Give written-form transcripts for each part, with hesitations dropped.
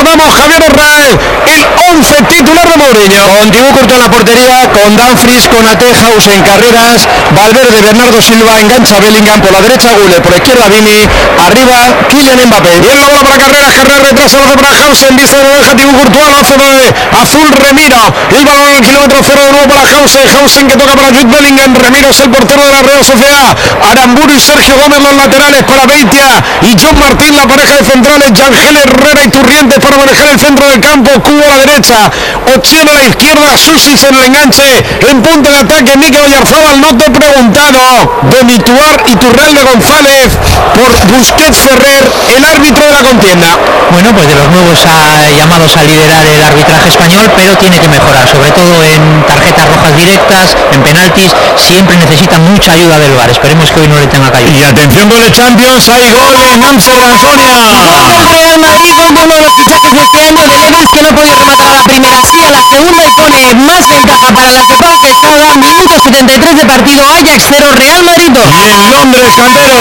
recordamos, Javier Herrera, el 11 titular de Mourinho. Con Thibaut Courtois en la portería, con Dumfries, con House en carreras, Valverde, Bernardo Silva, engancha Bellingham por la derecha, Güler por la izquierda, Vini, arriba Kylian Mbappé. Bien la bola para Carreras, retrasa, lo hace para Hausen, vista de lo deja Thibaut Courtois, lo hace de Azul Remiro, el balón al kilómetro 0 de nuevo para Hausen que toca para Jude Bellingham, Remiro es el portero de la Real Sociedad, Aramburu y Sergio Gómez los laterales para Beitia y John Martín la pareja de centrales, Yangel Herrera y Turrientes para manejar el centro del campo, Cubo a la derecha, Ochieno a la izquierda, Susis en el enganche, en punto de ataque, Mikel Oyarzábal, no te he preguntado, de Mituar y Turralde González por Busquets Ferrer, el árbitro de la contienda. Bueno, pues de los nuevos llamados a liderar el arbitraje español, pero tiene que mejorar, sobre todo en tarjetas rojas directas, en penaltis, siempre necesita mucha ayuda del VAR, esperemos que hoy no le tenga que ayudar. Y atención, gol de Champions, hay gol en Amsterdam, Sonia. Real Madrid con uno de los fichajes de este año de Lewis, que no podía rematar a la primera, sí a la segunda, y pone más ventaja para las de Pau Quesada. Minuto 73 de partido, Ajax 0, Real Madrid 2. Y en Londres, Cantero.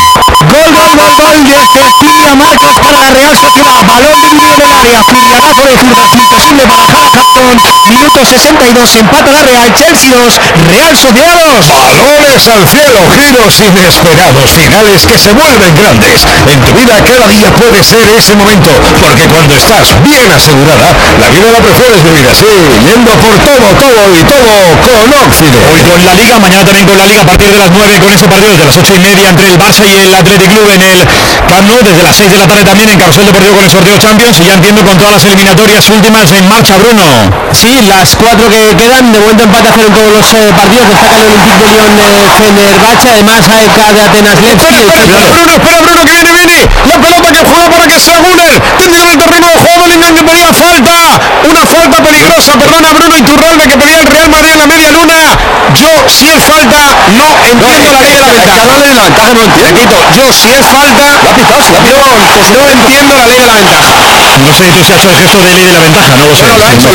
Gol de Cecilia Marcos para la Real Sociedad, balón dividido en el área, filialazo de zurdas imposible para Hannah Hampton, minuto 62, empata la Real, Chelsea 2, Real Sociedad 2. Balones al cielo, giros inesperados, finales que se vuelven grandes. En tu vida cada día puede ser ese momento, porque cuando estás bien asegurada, la vida la prefieres vivir así, yendo por todo y todo con Óxido. Hoy con la Liga, mañana también con la Liga a partir de las 9, con ese partido desde las 8:30 entre el Barça y el Athletic Club en el Camp Nou, desde las 6 de la tarde también en Carrusel Deportivo con el sorteo Champions, y ya entiendo con todas las eliminatorias últimas en marcha, Bruno. Sí, las 4 que quedan, de momento empate a 0 en todos los partidos, destaca el Olympique de Lyon Fenerbahce, además AEK de Atenas Levski. Espera Bruno, que viene, la pelota que juega para que sea Güler, dentro del terreno de juego, Bellingham que pedía una falta peligrosa, perdona Bruno, Iturralde que pedía el Real Madrid en la media luna. Yo, si es falta, no entiendo la ley de la ventaja. La ley de la ventaja no entiendo. Yo, si es falta, no entiendo la ley de la ventaja. No sé si se ha hecho el gesto de ley de la ventaja, no lo sé. Bueno, lo ha hecho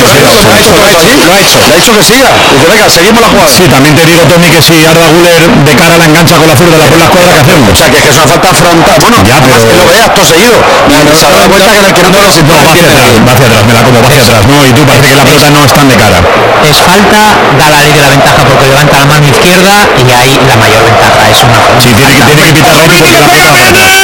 que siga. Dice, venga, seguimos la jugada. Sí, también te digo, Tommy, que si Arda Güler de cara la engancha con la zurda, la pone la escuadra, ¿qué hacemos? O sea, que es una falta frontal. Bueno, ya, pero que lo veas todo seguido. Se ha dado cuenta que el que no va hacia atrás, me la como, va hacia atrás, ¿no? Y tú parece que la pelota no están de cara. Es falta, da la ley de la ventaja porque levanta la mano izquierda y ahí la mayor ventaja es una falta. Sí, tiene que pitar rápido porque la pelota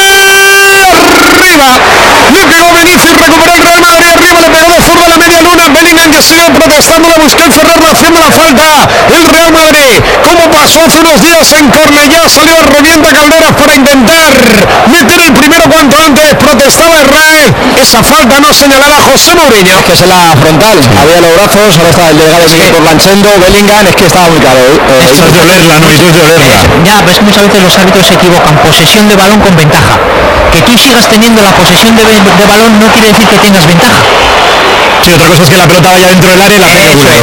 arriba, le pegó Vinicius, recuperó el Real Madrid arriba, le pegó de zurda a la media luna, Bellingham que sigue protestando, la Busquets Ferrer haciendo la falta, el Real Madrid, como pasó hace unos días en Cornellá, salió a revienta Calderas para intentar meter el primero cuanto antes, protestaba Herrera, esa falta no señalaba José Mourinho. Es que es en la frontal, había los brazos, ahora está el delegado por Lanchendo, Bellingham, es que estaba muy claro. Esto es de olerla, no, y tú es de olerla. Ya, pero es que muchas veces los árbitros se equivocan, posesión de balón con ventaja. Que tú sigas teniendo la posesión de balón no quiere decir que tengas ventaja. Sí, otra cosa es que la pelota vaya dentro del área y la saque Güler,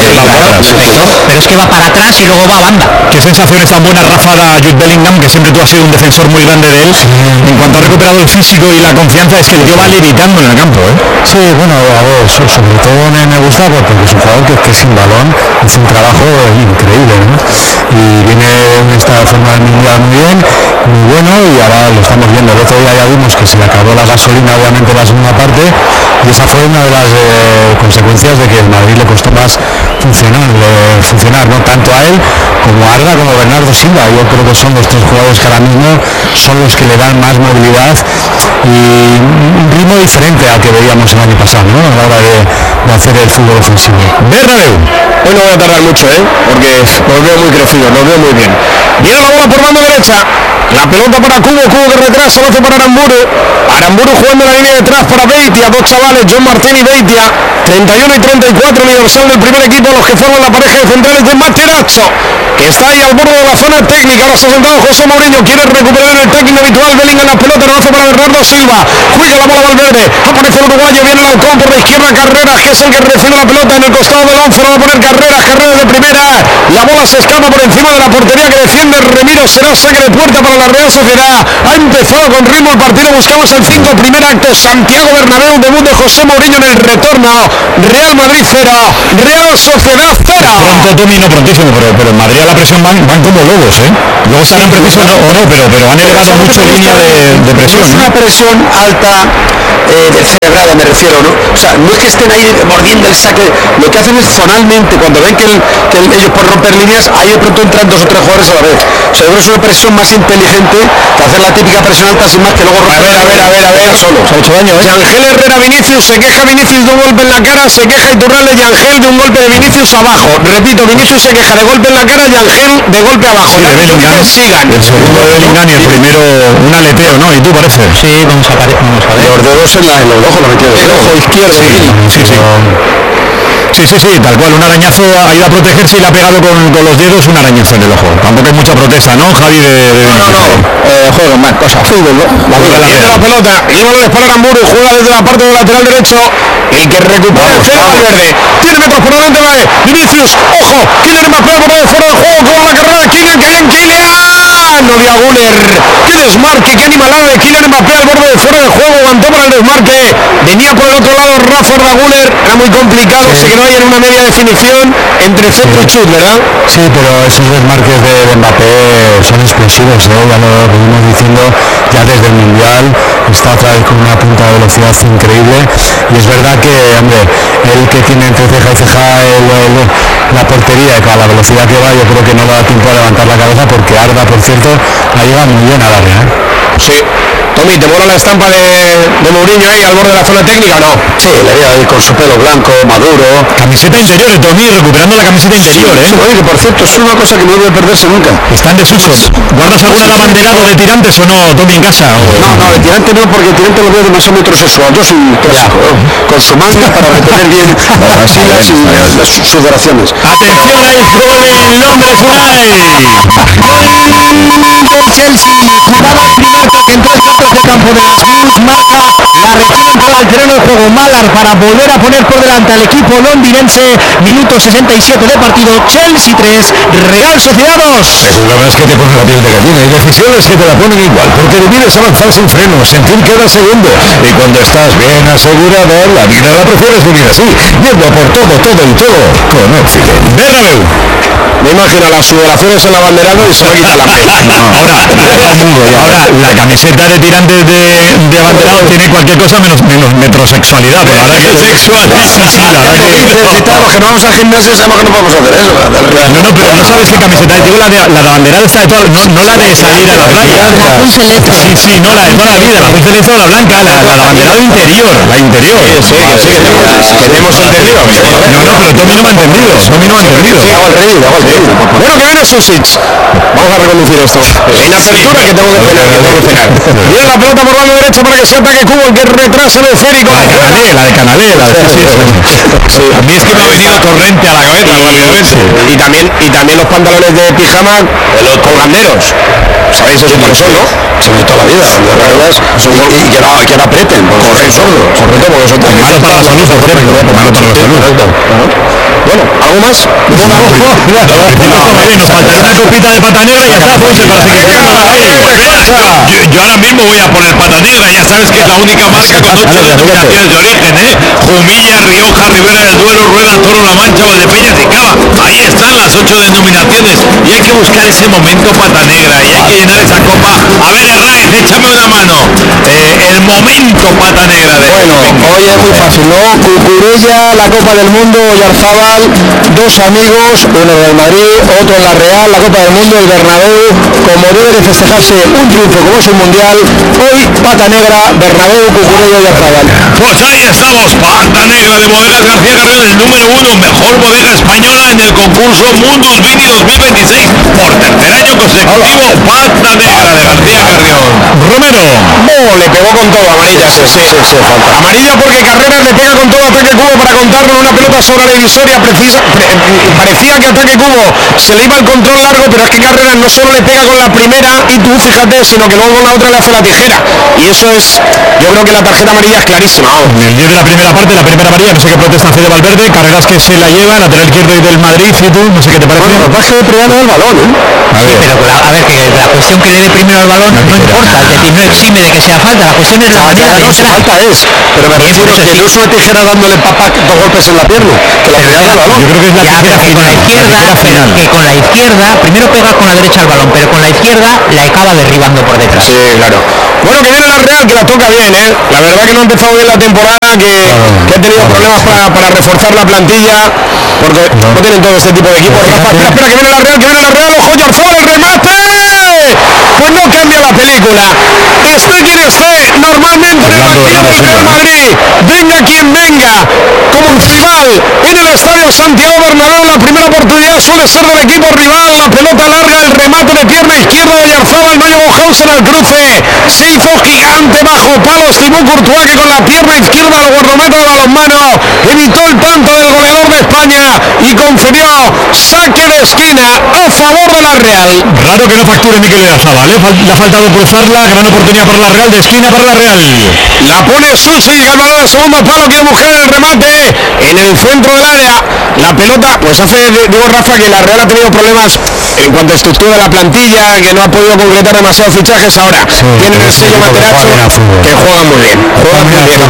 pero es que va para atrás y luego va a banda. Qué sensaciones tan buenas, Rafa, da Jude Bellingham, que siempre tú has sido un defensor muy grande de él. En cuanto ha recuperado el físico y la confianza, es que el tío va levitando en el campo, ¿eh? Sí, bueno, a ver, sobre todo me gusta porque es un jugador que sin balón hace un trabajo increíble, ¿no? Y viene en esta forma del mundial muy bien, muy bueno, y ahora lo estamos viendo. El otro día ya vimos que se le acabó la gasolina, obviamente, en la segunda parte, y esa fue una de las consecuencias de que el Madrid le costó más funcionar, no tanto a él como a Arda, como a Bernardo Silva. Yo creo que son los tres jugadores que ahora mismo son los que le dan más movilidad y un ritmo diferente al que veíamos el año pasado, ¿no? A la hora de hacer el fútbol ofensivo. Bernabéu. Hoy no voy a tardar mucho, porque los veo muy crecidos, los veo muy bien. Viene la bola por banda derecha, la pelota para Cubo que retrasa, lo hace para Aramburu jugando en la línea detrás para Beitia, dos chavales, John Martín y Beitia, 31 y 34, universal del primer equipo, los que forman la pareja de centrales de Materazzo, que está ahí al borde de la zona técnica. Ahora se ha sentado José Mourinho, quiere recuperar el tackling habitual, Bellingham la pelota, lo hace para Bernardo Silva, juega la bola Valverde, aparece el uruguayo, viene el halcón por la izquierda, Carreras, que es el que recibe la pelota en el costado del 11, lo va a poner Carreras de primera, la bola se escapa por encima de la portería que defiende Remiro, será saque de puerta para la Real Sociedad. Ha empezado con ritmo el partido, buscamos el 5, primer acto, Santiago Bernabéu, debut de José Mourinho en el retorno, Real Madrid 0, Real Sociedad 0. Pronto, Tommy, no prontísimo, pero en Madrid a la presión van como lobos, ¿eh? Luego estarán precisos o no, pero han elevado mucho línea de presión. Es una presión alta, cerebral grado, me refiero, ¿no? O sea, no es que estén ahí mordiendo el saque, lo que hacen es zonalmente, cuando ven que ellos pueden romper líneas, ahí de pronto entran 2 o 3 jugadores a la vez. O sea, yo creo que es una presión más inteligente que hacer la típica presión alta sin más, que luego romper solo. Se ha hecho daño, Yangel Herrera Vinicius, se queja Vinicius de un golpe en la cara, se queja Iturralde Yangel de un golpe de Vinicius abajo. Repito, Vinicius se queja de golpe en la cara, Yangel de golpe abajo. Sí, de Bellingham. Sigan. El segundo de Bellingham y el primero un aleteo, ¿no? ¿Y tú parece? Sí, vamos a ver. Los dedos en el ojo, lo metió. El ojo izquierdo. Sí, tal cual, un arañazo, ha ido a protegerse y le ha pegado con los dedos un arañazo en el ojo. Tampoco hay mucha protesta, ¿no, Javi? Juego más cosas. Fútbol, ¿no? Tiene la pelota y balones para Aramburu, juega desde la parte del lateral derecho, el que recupera el cero Valverde, tiene metros por delante de Vinicius, ojo, Kylian Mbappé por fuera del juego, con la carrera de Kylian, que bien Kylian, no dio a Guller, qué desmarque, qué animalada de Kylian Mbappé al borde de fuera del juego, aguantó para el desmarque, venía por el otro lado Rafa Guller, era muy complicado, se quedó ahí en una media definición entre centro y chut, ¿verdad? Sí, pero esos desmarques de Mbappé son explosivos, ya lo venimos diciendo ya desde el Mundial, está otra vez con una punta de velocidad increíble y es verdad que, hombre, él que tiene entre ceja y ceja la portería y con la velocidad que va, yo creo que no le da tiempo a levantar la cabeza porque Arda, por cierto, la lleva muy bien al área, Sí. Tommy, ¿te mola la estampa de Mourinho ahí al borde de la zona técnica o no? Sí, le veo ahí con su pelo blanco, maduro. Camiseta interior de Tommy, recuperando la camiseta interior, ¿eh? Oye, que por cierto, es una cosa que no debe perderse nunca. Está en desuso. ¿Guardas algún abanderado de tirantes o no, Tommy, en casa? No, de tirante no, porque el tirante lo veo demasiado metrosexual. Yo soy un clásico, con su manga para retener bien las silas y las sudoraciones. Atención a esto en Londres Del Chelsea, jugaba el primer toque en 3 cuartos de campo de las Blues, marca la recién entrada al terreno de juego Mallard para volver a poner por delante al equipo londinense, minuto 67 de partido, Chelsea 3, Real Sociedad 2. Hay jugadas que te ponen la piel de gallina y decisiones que te la ponen igual, porque debes avanzar sin frenos, sentir cada segundo, y cuando estás bien asegurado, la vida la prefieres vivir así, yendo por todo y todo, con Oxygen. Bernabéu. Me imagino las sudoraciones en la banderado y se me quita la piel. Ahora, la camiseta de tirantes de abanderado tiene cualquier cosa menos metrosexualidad, pero ahora que sexualidad. Sí, la verdad que... Los que no vamos al gimnasio sabemos que no podemos hacer eso. No, pero no sabes qué camiseta es. Digo la de abanderado está de toda, no la de salir a la playa. Sí, no, la de toda la vida, la azul celeste o la blanca, la de abanderado interior, la interior. Sí, que hemos entendido. No, pero Tommy no me ha entendido. Hago el reír. Bueno, que viene Susic. Vamos a reconducir esto. En apertura que tengo que cenar. Viene la pelota por banda derecha para que se ataque Cubo, el que retrasa el esférico. La de Canalé. Sí. A mí es que me ha venido torrente a la cabeza rápidamente. Y también los pantalones de pijama, los colganderos. ¿Sabéis eso por eso, no? Se me toda la vida. Y que no aprieten, porque son sordos. Correcto, porque son tan Malo para la salud, por cierto. Malo para la salud. Bueno, ¿algo más? Nos faltaría una copita de pata negra y ya está, pues se parece que... Yo ahora mismo voy a poner pata negra, ya sabes que es la única marca con 8 denominaciones de origen, Jumilla, Rioja, Ribera del Duero, Rueda, Toro, La Mancha, Valdepeñas y Cava. Ahí están las 8 denominaciones y hay que buscar ese momento pata negra y hay que llenar esa copa. A ver, Herráez, échame una mano. El momento pata negra de... Bueno, hoy es muy fácil, ¿no? Cucurella, la Copa del Mundo, Oyarzábal, 2 amigos, uno del Madrid, otro en la Real, la Copa del Mundo, el Bernabéu, como debe de festejarse un triunfo como es un mundial, hoy pata negra, Bernabéu, Cucurella y Oyarzábal. Pues ahí estamos, pata negra de Bodegas García Carrión, el número 1, mejor bodega española en el concurso Mundus Vini 2026, por tercer año consecutivo, pata negra de García Carrión. Romero. Le pegó con todo, amarilla, sí, falta. Amarilla porque Carreras le pega con todo ataque Cubo para contarlo en una pelota sobre la divisoria, parecía que ataque Cubo se le iba el control largo, pero es que Carreras no solo le pega con la primera y tú fíjate, sino que luego con la otra le hace la tijera, y eso es, yo creo que la tarjeta amarilla es clarísima. El 10 de la primera parte, la primera amarilla, no sé qué protesta Fede Valverde, Carreras que se la lleva, lateral izquierdo y del Madrid, y tú, no sé qué te parece. Bueno, baje de primero el balón, A ver, que la cuestión que le dé primero al balón no importa, es decir, no exime de que sea falta, la cuestión es la manera de entrar. falta es, pero me refiero sino que el uso de tijera dándole dos golpes en la pierna, que la pegada al balón. Yo creo que es la tijera final. Que con la izquierda, primero pega con la derecha al balón, pero con la izquierda la acaba derribando por detrás. Sí, claro. Bueno, que viene la Real, que la toca bien, ¿eh? La verdad que no ha empezado bien la temporada, que ha tenido problemas para reforzar la plantilla, porque no tienen todo este tipo de equipos. Rafa, espera, que viene la Real, ojo, Yarzabal, el remate. Pues no cambia la película. Esté quien esté, normalmente en el banquillo del Real Madrid, venga quien venga, como un rival en el estadio Santiago Bernabéu, la primera oportunidad suele ser del equipo rival, la pelota larga, el remate de pierna izquierda de Yarzabal, no llegó Hausen al cruce, se hizo gigante bajo palos Thibaut Courtois, que con la pierna izquierda al guardameta de balonmano evitó el tanto del goleador de España y concedió saque de esquina a favor de la Real. Raro que no facture Mikel Oyarzabal, le ha faltado cruzarla, gran oportunidad para la Real, de esquina para la Real. La pone Susi, ganador de segundo palo, quiere buscar el remate en el centro del área. La pelota, pues digo Rafa, que la Real ha tenido problemas en cuanto a estructura de la plantilla, que no ha podido concretar demasiados fichajes. Ahora tienen el sello Materazzo, que juegan muy bien. Juegan muy bien.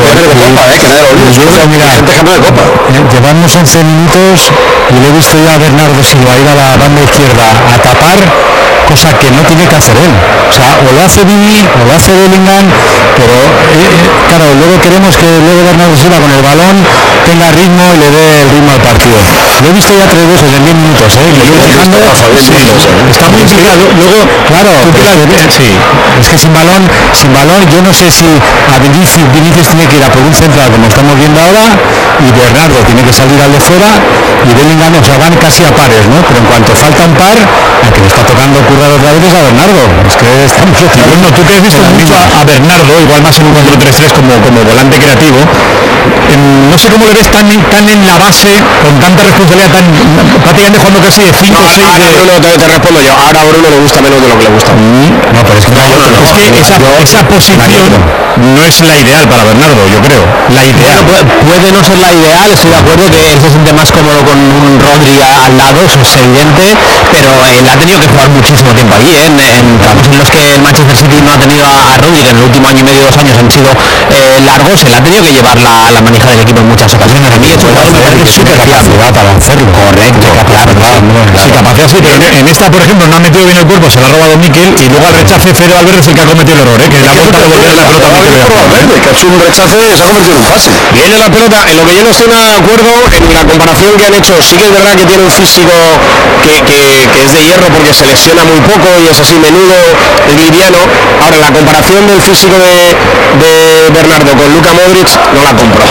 Llevamos 11 minutos y le he visto ya a Bernardo Silva ir a la banda izquierda a tapar, cosa que no tiene que hacer él. O sea, o lo hace Vini o lo hace Bellingham, pero claro, luego queremos que luego Bernardo Silva con el balón tenga ritmo y le dé el ritmo al partido. Lo he visto ya 3 veces en 10 minutos, le estoy fijando, está muy implicado. Luego, claro, sí, es que sin balón, yo no sé si a Vinicius tiene que ir a por un central como estamos viendo ahora, y Bernardo tiene que salir al de fuera, y Bellingham, o sea, van casi a pares, ¿no? Pero en cuanto falta un par, a que le está tocando currar otra vez es a Bernardo. Es que estamos... Bueno, tú que has visto mucho a Bernardo, igual más en un 4-3-3 como volante creativo, no sé cómo le ves tan en la base, con tanta responsabilidad, prácticamente jugando casi de 5 o 6 Bruno, te respondo yo. Ahora a Bruno le gusta menos de lo que le gusta. No, pero es que esa posición no es la ideal para Bernardo, yo creo. La ideal. Puede no ser la ideal, estoy de acuerdo que él se siente más cómodo con un Rodri al lado, eso es evidente, pero él ha tenido que jugar muchísimo tiempo allí, en campos en los que el Manchester City no ha tenido a Rodri, que en el último año y medio, 2 años han sido largos, él ha tenido que llevar la manija del equipo en muchas ocasiones. A mí eso me parece súper fiable para hacerlo. Correcto, claro. Sí, capacidad sí, pero en esta, por ejemplo, no ha metido bien el cuerpo, se la ha robado Mikel, y luego al rechace Fede Valverde es el que ha cometido el error, que la vuelta a devolver la pelota a Mikel, que ha hecho un rechace, se ha convertido en un pase. Viene la pelota, en lo que yo no estoy nada de acuerdo en la comparación que han hecho. Sí que es verdad que tiene un físico que es de hierro porque se lesiona muy poco y es así menudo, es liviano. Ahora, la comparación del físico de Bernardo con Luka Modric no la compro.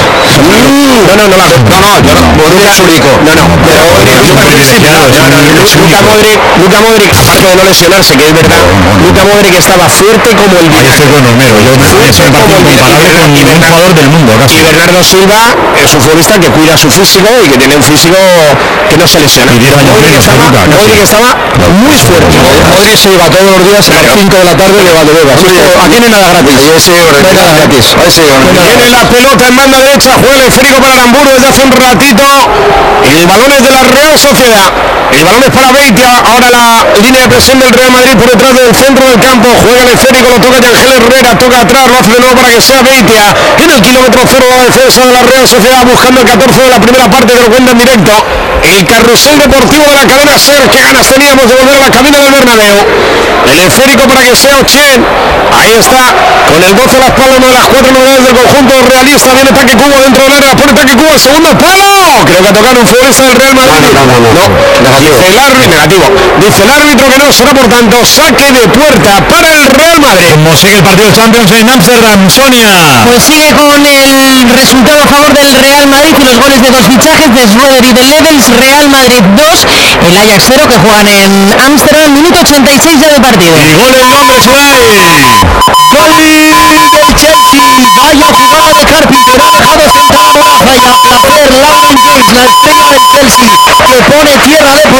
Luka Modric, aparte de no lesionarse, que es verdad, Luka Modric estaba fuerte como el un jugador del mundo, casi. Y Bernardo Silva es un futbolista que cuida su físico y que tiene un físico que no se lesiona. Modric estaba muy fuerte. Modric se iba todos los días a las 5 de la tarde de Valdebebas. Aquí no hay nada gratis. Viene la pelota en banda derecha, juega el esférico para Aramburu desde hace un ratito. El balón es de la Real Sociedad. El balón es para Beitia. Ahora la línea de presión del Real Madrid por detrás del centro del campo. Juega el esférico, lo toca Ángel Herrera, toca atrás, lo hace de nuevo para que sea Beitia. En el kilómetro 0 la defensa de la Real Sociedad buscando el 14 de la primera parte, que lo cuenta en directo. El carrusel deportivo de la cadena SER. Qué ganas teníamos de volver a la cabina del Bernabéu. El esférico para que sea Ochen. Ahí está, con el 12 a la espalda, una de las 4 novedades del conjunto realista. Viene Taque Cubo dentro del área, pone Taque Cubo al segundo palo. Creo que ha tocado un futbolista del Real Madrid. No. Dice el árbitro que no, será por tanto saque de puerta para el Real Madrid. Como sigue el partido Champions en Ámsterdam, Sonia. Pues sigue con el resultado a favor del Real Madrid y los goles de 2 fichajes de Schroeder y de Levels. Real Madrid 2, el Ajax 0, que juegan en Ámsterdam, minuto 86 ya de partido. Y gol en Londres, Gol del Chelsea, vaya jugada de Carpenter, ha dejado sentada Rafa y a placer Lauren James, la estrella del Chelsea, que pone tierra de por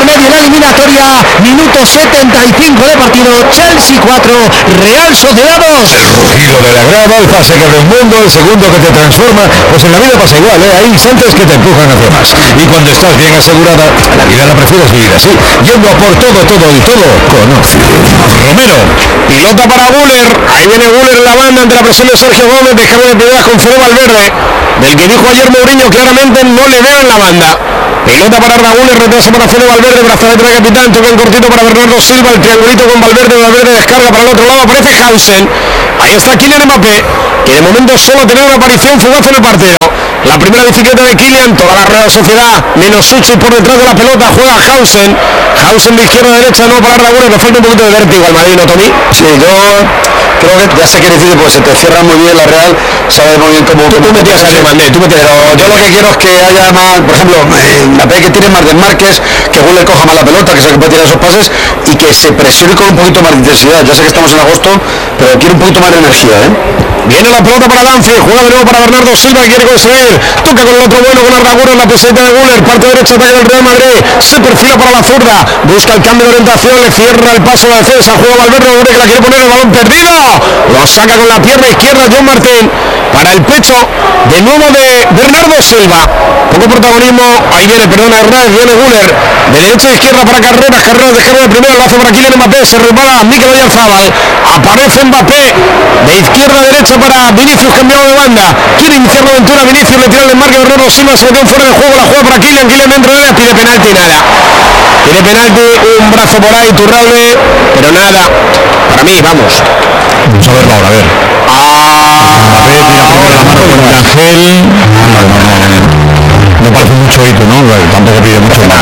medio en la eliminatoria, minuto 75 de partido, Chelsea 4, Real Sociedad 2. El rugido de la grada, el pase que abre un mundo, el segundo que te transforma, pues en la vida pasa igual, ¿eh? Hay instantes que te empujan hacia más. Y cuando estás bien asegurada, la vida la prefieres vivir así, yendo a por todo y todo con Ocio. Romero. Pilota para Güler, ahí viene Güler en la banda ante la presión de Sergio Gómez, de cambio de primeras con Fede Valverde, del que dijo ayer Mourinho claramente no le veo en la banda. Pelota para Raúl, retraso para Fede Valverde, brazalete de capitán, toque en cortito para Bernardo Silva, el triangulito con Valverde, Valverde descarga para el otro lado, aparece Hausen, ahí está Kylian Mbappé, que de momento solo tiene una aparición fugaz en el partido. La primera bicicleta de Kylian, toda la Real Sociedad, menos Suchi por detrás de la pelota, juega Hausen de izquierda a derecha, no para Raúl, le falta un poquito de vértigo al Madrid, ¿no, Tommy? Sí, yo creo que ya sé qué decir, pues se te cierra muy bien la Real, sabe muy bien cómo... Tú metías a Demandé, pero yo lo que quiero es que haya más, por ejemplo, Mbappé que tiene más desmarques, que Güler coja más la pelota, que se puede tirar esos pases y que se presione con un poquito más de intensidad. Ya sé que estamos en agosto, pero quiero un poquito más de energía, ¿eh? Viene la pelota para Danfi, juega de nuevo para Bernardo Silva, que quiere conseguir, toca con el otro bueno con Arda Güler, la peseta de Güler, parte derecha, ataque del Real Madrid, se perfila para la zurda, busca el cambio de orientación, le cierra el paso de la defensa, juega Valverde, que la quiere poner el balón perdido, lo saca con la pierna izquierda John Martín, para el pecho, de nuevo de Bernardo Silva, poco protagonismo, ahí viene, perdona, Hernández, viene Güler, de derecha a izquierda para Carreras descarga de primera, lo hace para Kylian Mbappé, se repara Mikel Oyarzabal, aparece Mbappé, de izquierda a derecha para Vinicius, cambiado de banda, quiere iniciar la aventura, Vinicius le tira el desmarque de Bernardo Silva, se metió fuera de juego, la juega para Kylian dentro de ella, pide penalti, nada, pide penalti, un brazo por ahí, Turralde, pero nada, para mí, vamos. Vamos a verlo ahora, a ver. Mbappé tira primero la mano con Ángel. No parece mucho hito, ¿no? Tampoco pide mucho más.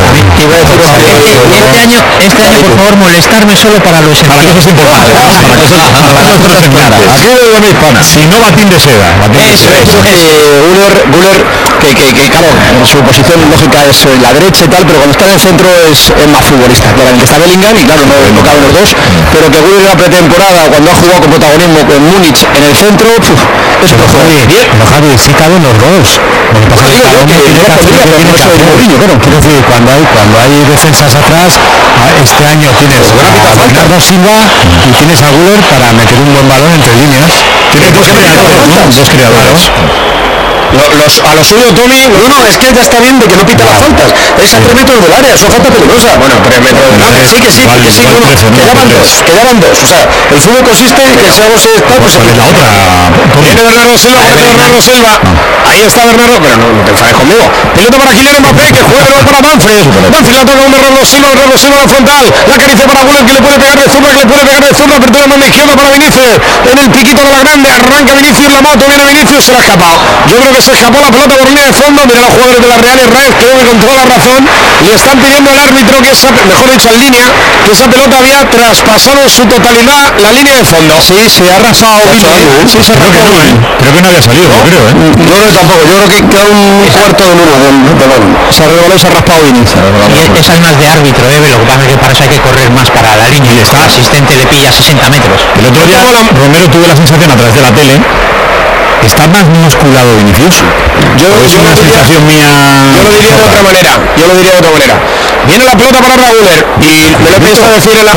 Este año, por favor, molestarme solo para lo esencial. Para cosas importantes. Para cosas claras. Aquí de la hispana. Si no, batín de seda. Eso es. Güler, que claro, su posición lógica es la derecha y tal, pero cuando está en el centro es más futbolista. Claramente está Bellingham y claro, no caben los dos, pero que Güler en la pretemporada, cuando ha jugado con protagonismo con Múnich en el centro, es flojo. Javi, sí caben los dos. Lo que pasa es que quiero decir, cuando hay defensas atrás, este año tienes a Bernardo Silva y tienes a Güler para meter un buen balón entre líneas. Tienes dos creadores, ¿no? Dos creadores. A lo suyo, Tommy, no, es que ya está bien de que no pita las faltas, es a 3 metros del área, eso es falta peligrosa. Bueno, 3 metros del área. Que ya van dos, o sea, el fútbol consiste en que seamos tal, pues la otra. Viene Bernardo Silva, ahí está Bernardo, pero no te enfades conmigo. Pelota para Kylian Mbappé, que juega luego para Banfield la toca con Bernardo Silva a la frontal, la acaricia para Güler, que le puede pegar de zurda, apertura de mano izquierda para Vinicius, en el piquito de la grande, arranca Vinicius, la moto, viene Vinicius, se la ha escapado. Yo creo que se escapó la pelota por línea de fondo. Mira los jugadores de la Real Israel, creo que con toda la razón le están pidiendo al árbitro que mejor dicho en línea, que esa pelota había traspasado en su totalidad la línea de fondo. Sí, se ha arrasado bien. Sí, creo que no, creo que no había salido, Yo creo que tampoco, yo creo que queda un cuarto de luna del balón. Se ha regalado y se ha raspado Vinicius. Y esa es más de árbitro, lo que pasa es que para eso hay que correr más para la línea y el asistente le pilla 60 metros. El otro día Romero tuve la sensación a través de la tele. ¿Está más musculado Vinicius? Yo lo diría de otra manera. Viene la pelota para Raúl y me lo pienso decir en la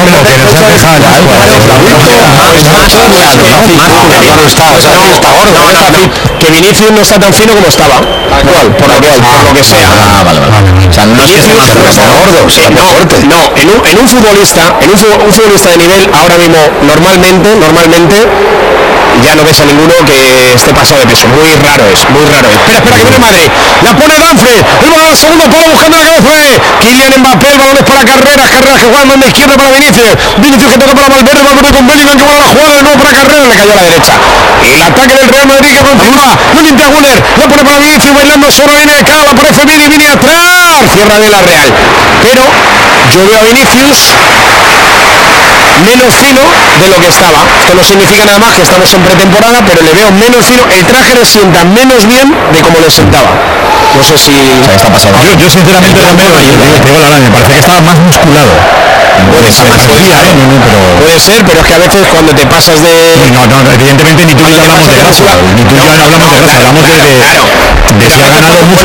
que Vinicius no está tan fino como estaba. Por lo que sea. O sea, no es que sea gordo, no, en un futbolista de nivel ahora mismo normalmente ya no ves a ninguno que esté pasado de peso, muy raro es. Espera, que viene Madrid, la pone Danfred, el balón al segundo palo buscando la cabeza de Kylian Mbappé, el balón es para Carreras que juega en banda izquierda para Vinicius que toca para Valverde con Bellingham que va a la jugada de nuevo para Carreras, le cayó a la derecha. El ataque del Real Madrid que continúa, no limpia Güler, la pone para Vinicius bailando solo, viene de cara, aparece Vini atrás, cierra bien la Real, pero yo veo a Vinicius menos fino de lo que estaba. Esto no significa nada más que estamos en pretemporada, pero le veo menos fino, el traje le sienta menos bien de como le sentaba. No sé si está pasando. Yo sinceramente Romero, me parece que estaba más musculado. Puede ser, pero es que a veces cuando te pasas de... No, evidentemente ni tú ni yo hablamos de grasa. Hablamos de si ha ganado músculo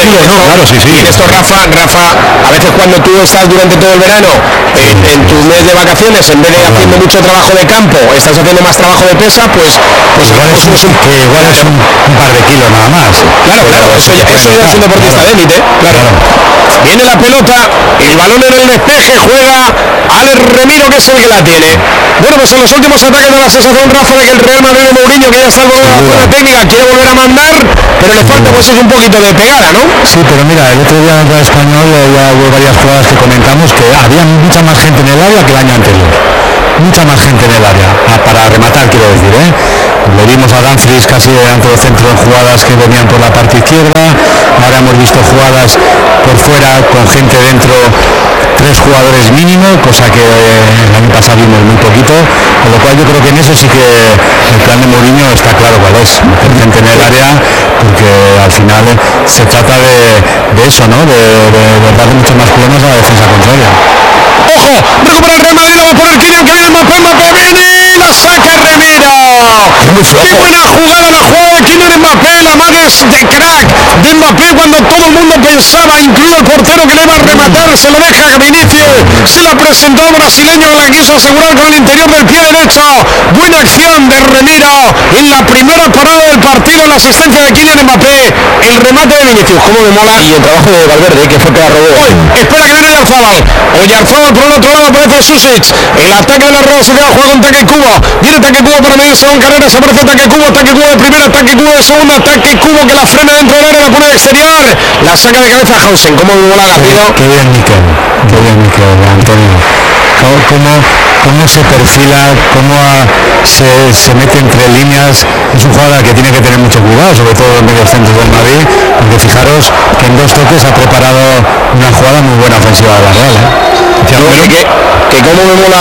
tranquilo, no, claro, sí. Y esto, Rafa, a veces cuando tú estás durante todo el verano en tu mes de vacaciones, en vez de haciendo mucho trabajo de campo, estás haciendo más trabajo de pesa, pues igual es un par de kilos nada más. Claro, eso ya es un deportista de élite, claro. Viene la pelota, el balón en el despeje, juega Alex Remiro, que es el que la tiene. Bueno, pues en los últimos ataques da la sensación, Rafa, de que el Real Madrid de Mourinho, que ya está algo de la buena técnica, quiere volver a mandar, pero le falta pues un poquito de pegada, ¿no? Sí, pero mira, el otro día en el Español ya hubo varias jugadas que comentamos que había mucha más gente en el área que el año anterior. Mucha más gente en el área, para rematar quiero decir, Lo vimos a Dumfries casi delante del centro en jugadas que venían por la parte izquierda, ahora hemos visto jugadas por fuera con gente dentro, 3 jugadores mínimo, cosa que el año pasado vimos muy poquito, con lo cual yo creo que en eso sí que el plan de Mourinho está claro cuál es, meter gente en el área, porque al final se trata de eso, ¿no? De darle muchos más problemas a la defensa contraria. ¡Ojo! Recupera el Real Madrid, la va a poner Kylian, que viene Mbappé viene, la saca Remiro. ¡Qué buena jugada, la jugada de Kylian Mbappé! La magues de crack de Mbappé cuando todo el mundo pensaba, incluido el portero, que le iba a rematar, se lo deja a Vinicius, se la presentó al brasileño, la quiso asegurar con el interior del pie derecho. Buena acción de Remiro en la primera parada del partido, la asistencia de Kylian Mbappé, el remate de Vinicius, como me mola. Y el trabajo de Valverde, que fue que la robó. Espera que viene Oyarzabal por el otro lado, aparece Susic, el ataque de la Real Sociedad, juega con Taque Cubo, viene Taque Cubo para medirse con carreras, aparece Taque Cubo de primera, Taque Cubo de segunda, Taque Cubo que la frena dentro del área, la pone de exterior, la saca de cabeza Hausen, como mola Garrido. Qué bien Mikel, Antonio. Cómo se perfila, cómo se mete entre líneas. Es un jugador que tiene que tener mucho cuidado, sobre todo en medio centro del Madrid, porque fijaros que en 2 toques ha preparado una jugada muy buena ofensiva de la Real. Que como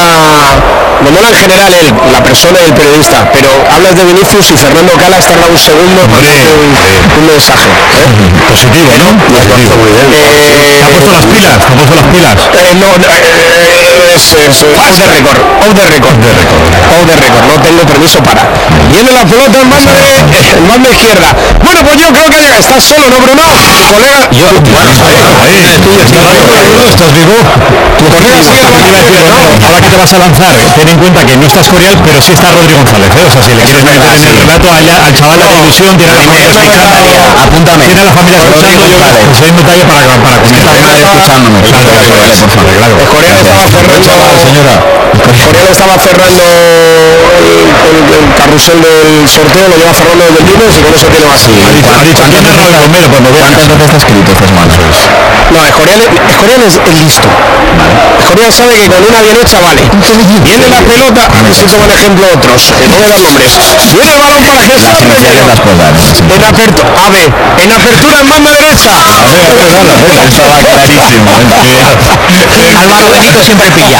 me mola en general la persona y el periodista, pero hablas de Vinicius y Fernando Calas tarda un segundo para hacer un mensaje. Positivo, ¿no? ¿Te ha puesto las pilas? Off the record, no tengo permiso para. Viene la pelota en banda izquierda. Bueno, pues yo creo que estás solo, ¿no, Bruno? Colega. ¿Estás vivo? Tu colega sigue la banda izquierda, ¿no? Ahora que te vas a lanzar, ten en cuenta que no estás Corial, pero sí está Rodrigo González, O sea, si le quieres meter en el relato al chaval de la ilusión, tiene la familia escuchando. Apúntame. Tiene la familia escuchando, yo soy un detalle para comentar. Escuchándome. Coreal estaba cerrando el carrusel del sorteo, lo lleva cerrando desde el lunes y con eso tiene más. Ha dicho, ¿quién es Raúl Romero? Cuando veas. ¿Cuántas veces está escrito estas manos? No, Escorial es listo. Escorial sabe que con una bien hecha vale. Viene la pelota, a ver si tomo el ejemplo otros, no voy a dar nombres. Viene el balón para Jesús Remiro. En apertura en banda derecha. Estaba clarísimo. Álvaro Benito siempre pilla.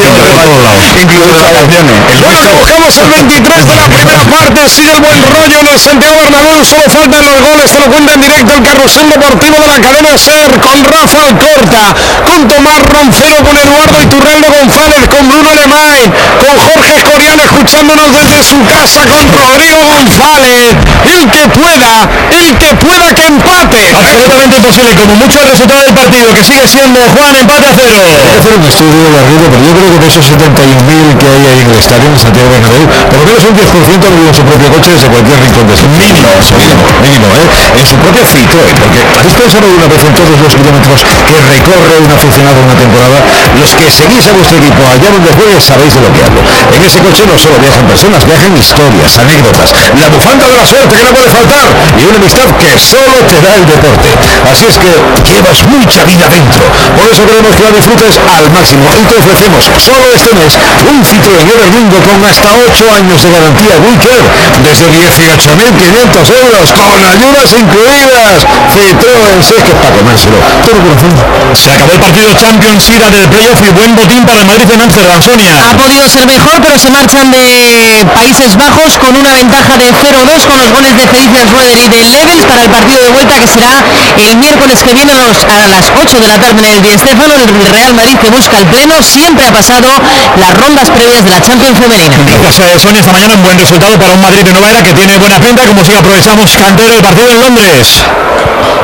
Bueno, que buscamos el 23 de la primera parte, sigue el buen rollo en el Santiago Bernabéu, solo faltan los goles, te lo cuenta en directo el carrusel deportivo de la cadena SER, con Rafa Alcorta, con Tomás Roncero, con Eduardo Iturralde González, con Bruno Alemán, con Jorge Escorial escuchándonos desde su casa, con Rodrigo González, el que pueda que empate. Absolutamente imposible, como mucho el resultado del partido, que sigue siendo Juan, empate a 0. Hay que hacer un estudio de arriba, pero yo creo que de esos 71.000 que hay ahí en el estadio en Santiago Bernabéu, por lo menos un 10% han vivido en su propio coche desde cualquier rincón de España. Mínimo, en su propio Citroën, porque habéis pensado una vez en todos los kilómetros que recorre un aficionado en una temporada. Los que seguís a vuestro equipo allá donde juegue sabéis de lo que hablo. En ese coche no solo viajan personas, viajan historias, anécdotas, la bufanda de la suerte que no puede faltar y una amistad que solo te da el deporte. Así es que llevas mucha vida dentro. Por eso queremos que la disfrutes al máximo y te ofrecemos solo este mes un Citroën Evermundo con hasta 8 años de garantía WeCare desde 18.500 euros con ayudas incluidas. Citroën, si es que es para comérselo. Todo corazón. Se acabó el partido Champions ida del playoff y buen botín para el Madrid en Amsterdam, Sonia. Ha podido ser mejor, pero se marchan de Países Bajos con una ventaja de 0-2 con los goles de Felician Schroeder y de Levels para el partido de vuelta que será el miércoles que viene a las 8 de la tarde en el Di Stéfano. El Real Madrid que busca el pleno siempre ha pasado las rondas previas de la Champions femenina. Gracias, Sonia. Esta mañana un buen resultado para un Madrid de nueva era que tiene buena pinta, como si aprovechamos cantero el partido en Londres.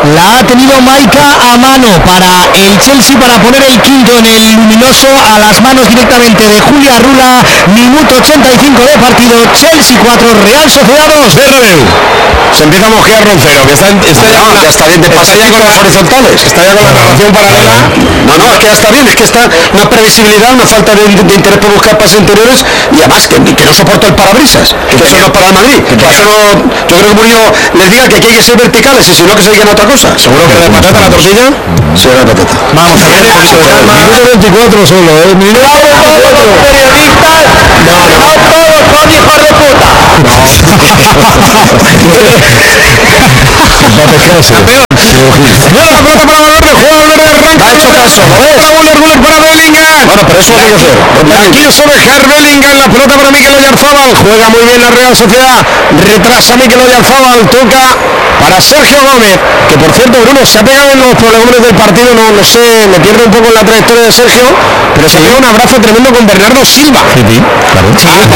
La ha tenido Maika a mano para el Chelsea para poner el quinto en el luminoso, a las manos directamente de Julia Rula. Minuto 85 de partido, Chelsea 4, Real Sociedad 2. Bernabéu. Se empieza a mojear Roncero, que está bien de pasa ya con las horizontales. Está ya con la narración paralela. No, es que ya está bien, es que está una previsibilidad, una falta de interés por buscar pases interiores y además que no soporta el parabrisas, que eso no es para el Madrid. Eso no, yo creo que Murillo les diga que aquí hay que ser verticales y si no que se dediquen a otra cosa. Seguro que de patata la tortilla. Sí, la patata. Vamos a ver un poquito de calma. Minuto 24 solo, Minuto 24. Periodistas, no todos son hijos de puta. Bueno, la pelota para Valverde, juega Valverde, arranca. Ha hecho caso, ¿lo ves? Guller para Bellingham. Bueno, pero eso tiene que ser. Aquí es dejar Bellingham, la pelota para Mikel Oyarzabal, juega muy bien la Real Sociedad, retrasa Mikel Oyarzabal, toca para Sergio Gómez, que por cierto Bruno se ha pegado en los prolegómenes del partido, no sé, me pierdo un poco en la trayectoria de Sergio, pero se pega un abrazo tremendo con Bernardo Silva. Sí, claro.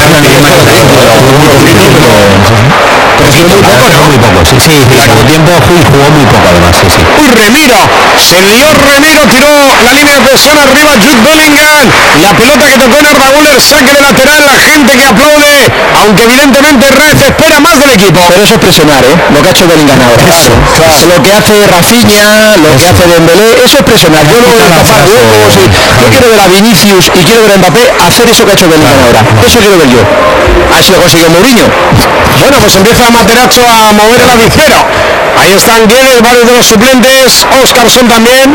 Muy poco, sí, el segundo tiempo jugó muy poco además, sí. Uy, Remiro, se lió Remiro, tiró la línea de presión arriba Jude Bellingham, la pelota que tocó en Arda Güler, saque de lateral, la gente que aplaude, aunque evidentemente Rez espera más del equipo. Pero eso es presionar, lo que ha hecho Bellingham ahora. Lo que hace Rafinha, lo que hace Dembélé, eso es presionar. Yo no voy a tapar huecos, yo quiero ver a Vinicius y quiero ver a Mbappé hacer eso que ha hecho Bellingham ahora. Eso quiero ver yo. Así lo consiguió Mourinho. Bueno, pues empieza Materazzo a mover el avispero. Ahí están Guedes, varios de los suplentes, Oscarson también.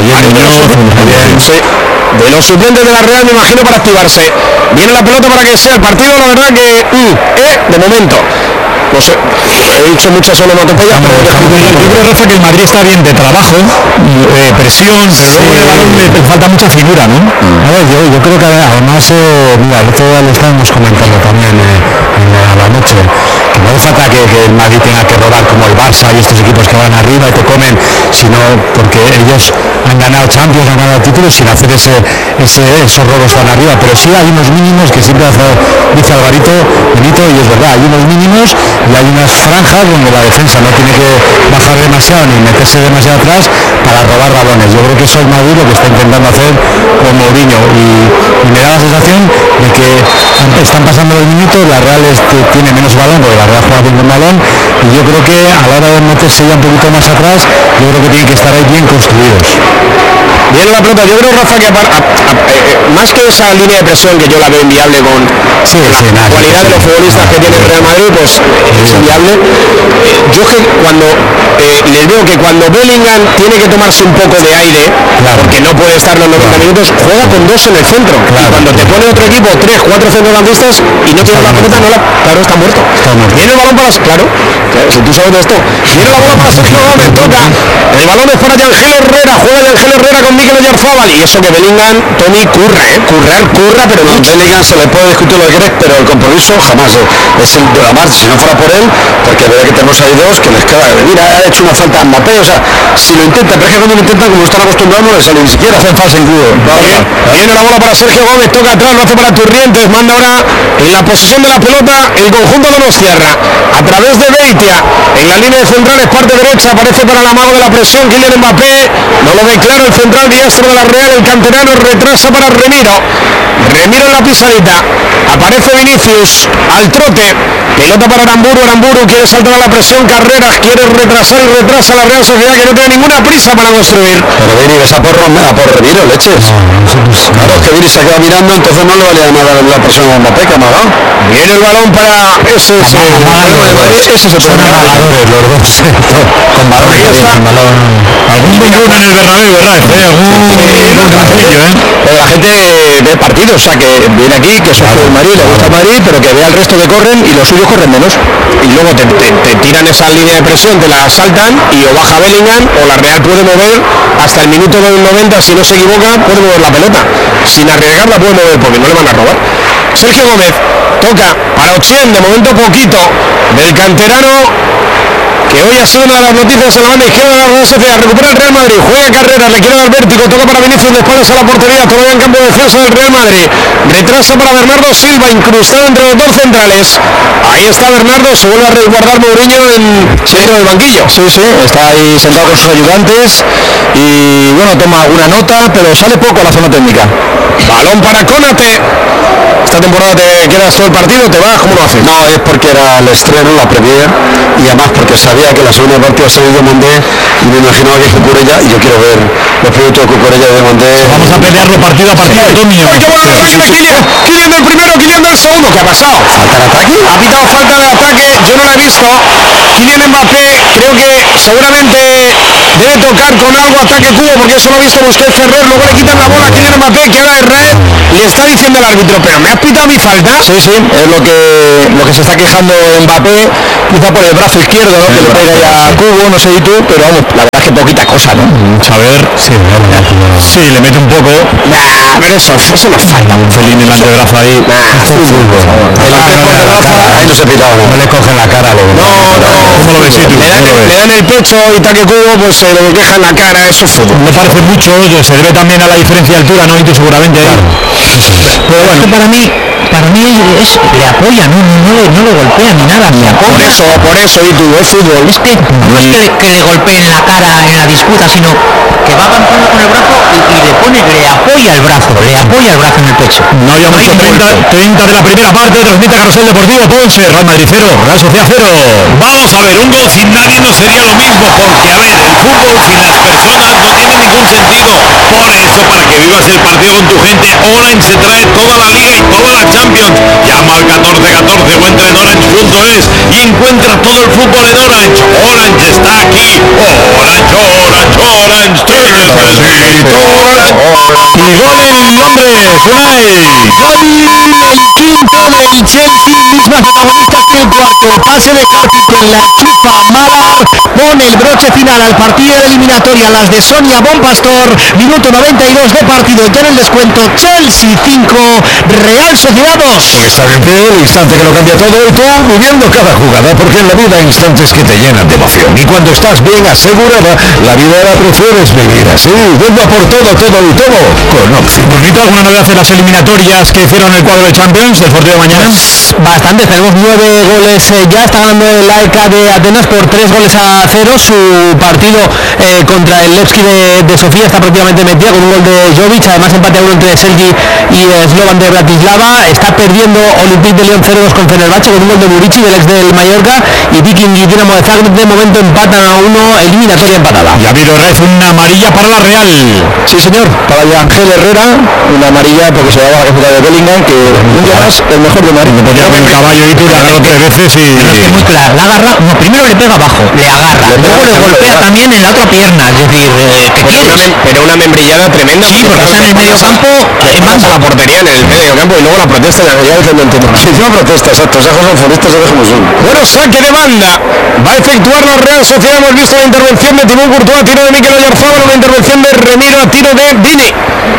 De los suplentes de la Real, me imagino, para activarse. Viene la pelota para que sea el partido, la verdad que de momento. No sé, he dicho muchas onomatopeyas, pero yo creo, Rafa, que el Madrid está bien de trabajo, presión, pero luego en el balón le falta mucha figura, ¿no? A ver, yo creo que además, mira, el otro día lo estábamos comentando también a la noche, que no hace falta que el Madrid tenga que robar como el Barça y estos equipos que van arriba y te comen, sino porque ellos han ganado Champions, han ganado títulos sin hacer esos robos tan arriba, pero sí hay unos mínimos que siempre dice Alvarito Benito, y es verdad, hay unos mínimos y hay unas franjas donde la defensa no tiene que bajar demasiado ni meterse demasiado atrás para robar balones. Yo creo que eso es Madrid lo que está intentando hacer con Mourinho y me da la sensación de que están pasando los minutos, la Real tiene menos balón porque la Real juega bien con balón y yo creo que a la hora de meterse ya un poquito más atrás, yo creo que tienen que estar ahí bien construidos. Viene la pelota, yo creo, Rafa, que más que esa línea de presión que yo la veo inviable con la cualidad de los futbolistas que tiene el Real Madrid, pues es inviable. Yo que cuando les veo que cuando Bellingham tiene que tomarse un poco de aire, porque no puede estar los 90 minutos, juega con dos en el centro. Y cuando te pone otro equipo, 3, 4 centrocampistas y no tienes la pelota, claro, está muerto. Viene el balón para... Claro, si tú sabes de esto. Viene la bola para Sergio Gómez, toca. El balón es para Yangel Herrera, juega Yangel Herrera con Mikel Oyarzabal, y eso que Bellingham, Tony, curra, pero no. Bellingham se le puede discutir lo que quieres, pero el compromiso jamás es el de la marcha, si no fuera por él, porque verdad que tenemos ahí dos que les queda, mira, ha hecho una falta a Mbappé, o sea, si lo intenta, pero es que cuando lo intentan, como están acostumbrados, no les sale ni siquiera, hacen falsa en cubo. Viene la bola para Sergio Gómez, toca atrás, lo hace para Turrientes, manda ahora en la posesión de la pelota el conjunto de los Tierra, a través de Beitia, en la línea de centrales, parte derecha, aparece para el amago de la presión, Kylian Mbappé, no lo ve claro el central diestro de la Real, el canterano, retrasa para Remiro en la pisadita, aparece Vinicius, al trote, pelota para Aramburu quiere saltar a la presión, Carreras quiere retrasar y retrasa la Real Sociedad, que no tiene ninguna prisa para construir. Pero Vini, ves a por Remiro, leches. Claro, es que Vini se queda mirando, entonces no le valía nada la presión a Mbappé, que amagado. Viene el balón para ese es el problema. Los dos con balón. Algún ninguno en el Bernabéu, ¿verdad? Pero la gente ve partidos, o sea que viene aquí, que es el Madrid, le gusta el Madrid, pero que vea al resto que corren y los suyos corren menos. Y luego te tiran esa línea de presión, te la saltan y o baja Bellingham o la Real puede mover hasta el minuto del 90, si no se equivoca, puede mover la pelota. Sin arriesgar la puede mover porque no le van a robar. Sergio Gómez toca para Ochien, de momento poquito, del canterano que hoy ha sido una de las noticias en la banda izquierda de la Real Sociedad. Recupera el Real Madrid, juega carrera, le quiere dar vértigo, toca para Vinicius, de espaldas a la portería, todavía en campo de defensa del Real Madrid. Retraso para Bernardo Silva, incrustado entre los dos centrales. Ahí está Bernardo, se vuelve a resguardar Mourinho en centro del banquillo. Sí, está ahí sentado con sus ayudantes y bueno, toma alguna nota, pero sale poco a la zona técnica. Balón para Konate. Esta temporada te quedas todo el partido, te vas, ¿cómo lo haces? No, es porque era el estreno, la premier, y además porque sabía que la segunda parte iba a ser de Mondé y me imaginaba que Cucurella, y yo quiero ver los productos de Cucurella de Mondé. Vamos a pelearlo partido a partido, Tony. Kylian del primero, Kylian del segundo. ¿Qué ha pasado? ¿Falta de ataque? Ha pitado falta de ataque, yo no la he visto. Kylian Mbappé, creo que seguramente debe tocar con algo ataque Cubo, porque eso lo ha visto Busquets Ferrer. Luego le quitan la bola a Kylian Mbappé, que ahora Israel le está diciendo al árbitro, pero me has pitado mi falta. Sí, es lo que se está quejando Mbappé, quizá por el brazo izquierdo, ¿no? Que le pega ya a Cubo, no sé y tú, pero vamos, la verdad es que poquita cosa, ¿no? A ver, sí, le mete un poco. Pero eso no falta. Un pelín el antebrazo ahí. Ahí no se pitaba. No le cogen la cara luego. ¿Cómo lo ves, tú? Le dan el pecho y Taque Cubo, pues se lo queja en la cara, eso es fútbol. Me parece mucho, se debe también a la diferencia de altura, ¿no? Y tú seguramente. Pero bueno, para mí le apoya, no le golpea ni nada, ni apoya. Por eso, y tú, es fútbol. Es que no es que le golpeen la cara en la disputa, sino que va avanzando con el brazo y le apoya el brazo en el pecho. No había mucho. 30 de la primera parte, transmite Carrusel Deportivo, Ponce, Real Madrid 0, Real Sociedad 0. Vamos a ver, un gol sin nadie no sería lo mismo, porque a ver, el fútbol sin las personas no tiene ningún sentido. Por eso, para que vivas el partido con tu gente, Orange se trae toda la liga y toda la Champions. Llama al 1414 o entra en orange.es y encuentra todo el fútbol en Orange. Orange está aquí. Orange, necesito Orange. Y gol en Londres, Unai. El quinto del Chelsea, misma protagonista que el cuarto. Pase de Carpi con la chufa Malar, pone el broche final al partido de eliminatoria, las de Sonia Bonpastor. Minuto 92 de partido, ya en el descuento. Chelsea 5, Real Sociedad 2. Está bien, el instante que lo cambia todo, y tú viviendo cada jugada, porque en la vida hay instantes que te llenan de emoción, y cuando estás bien asegurada, la vida la prefieres vivir así. Venga por todo y todo con Opción. ¿Bonito alguna novedad en las eliminatorias que hicieron el cuadro de Champions del sorteo de mañana? Bastante, tenemos 9 goles ya, está ganando el AEK de Atenas por 3-0. Su partido contra el Levski de Sofía está prácticamente metido con un gol de Jovic, además empate a 1 entre Selgi y Slovan de Bratislava. Está perdiendo Olympique de Lyon 0-2 con Fenerbahce con un gol de Murici, del ex del Mallorca, y Viking y Dinamo de Zagreb de momento empatan a 1, eliminatoria empatada. Y ha habido una amarilla para la Real. Sí, señor, para Ángel Herrera, una amarilla porque se daba la época de Bellingham, que un día más el mejor de Madrid. Podía haber un caballo y tú le agarró 3 veces y... Pero es que muy claro, la agarra, no, primero le pega abajo, le agarra, luego le golpea también en la otra pierna, es decir, ¿qué quieres? Pero una membrillada tremenda. Sí, porque está en el medio campo, Manda la portería en el medio campo y luego la protesta de la no entiendo. Si encima protesta, exacto, esas cosas futbolistas se dejan muy bien. Bueno, saque de banda. Va a efectuar la Real Sociedad. Hemos visto la intervención de Thibaut Courtois, tiro de Mikel Oyarzabal, una intervención de Remiro a tiro de Vini.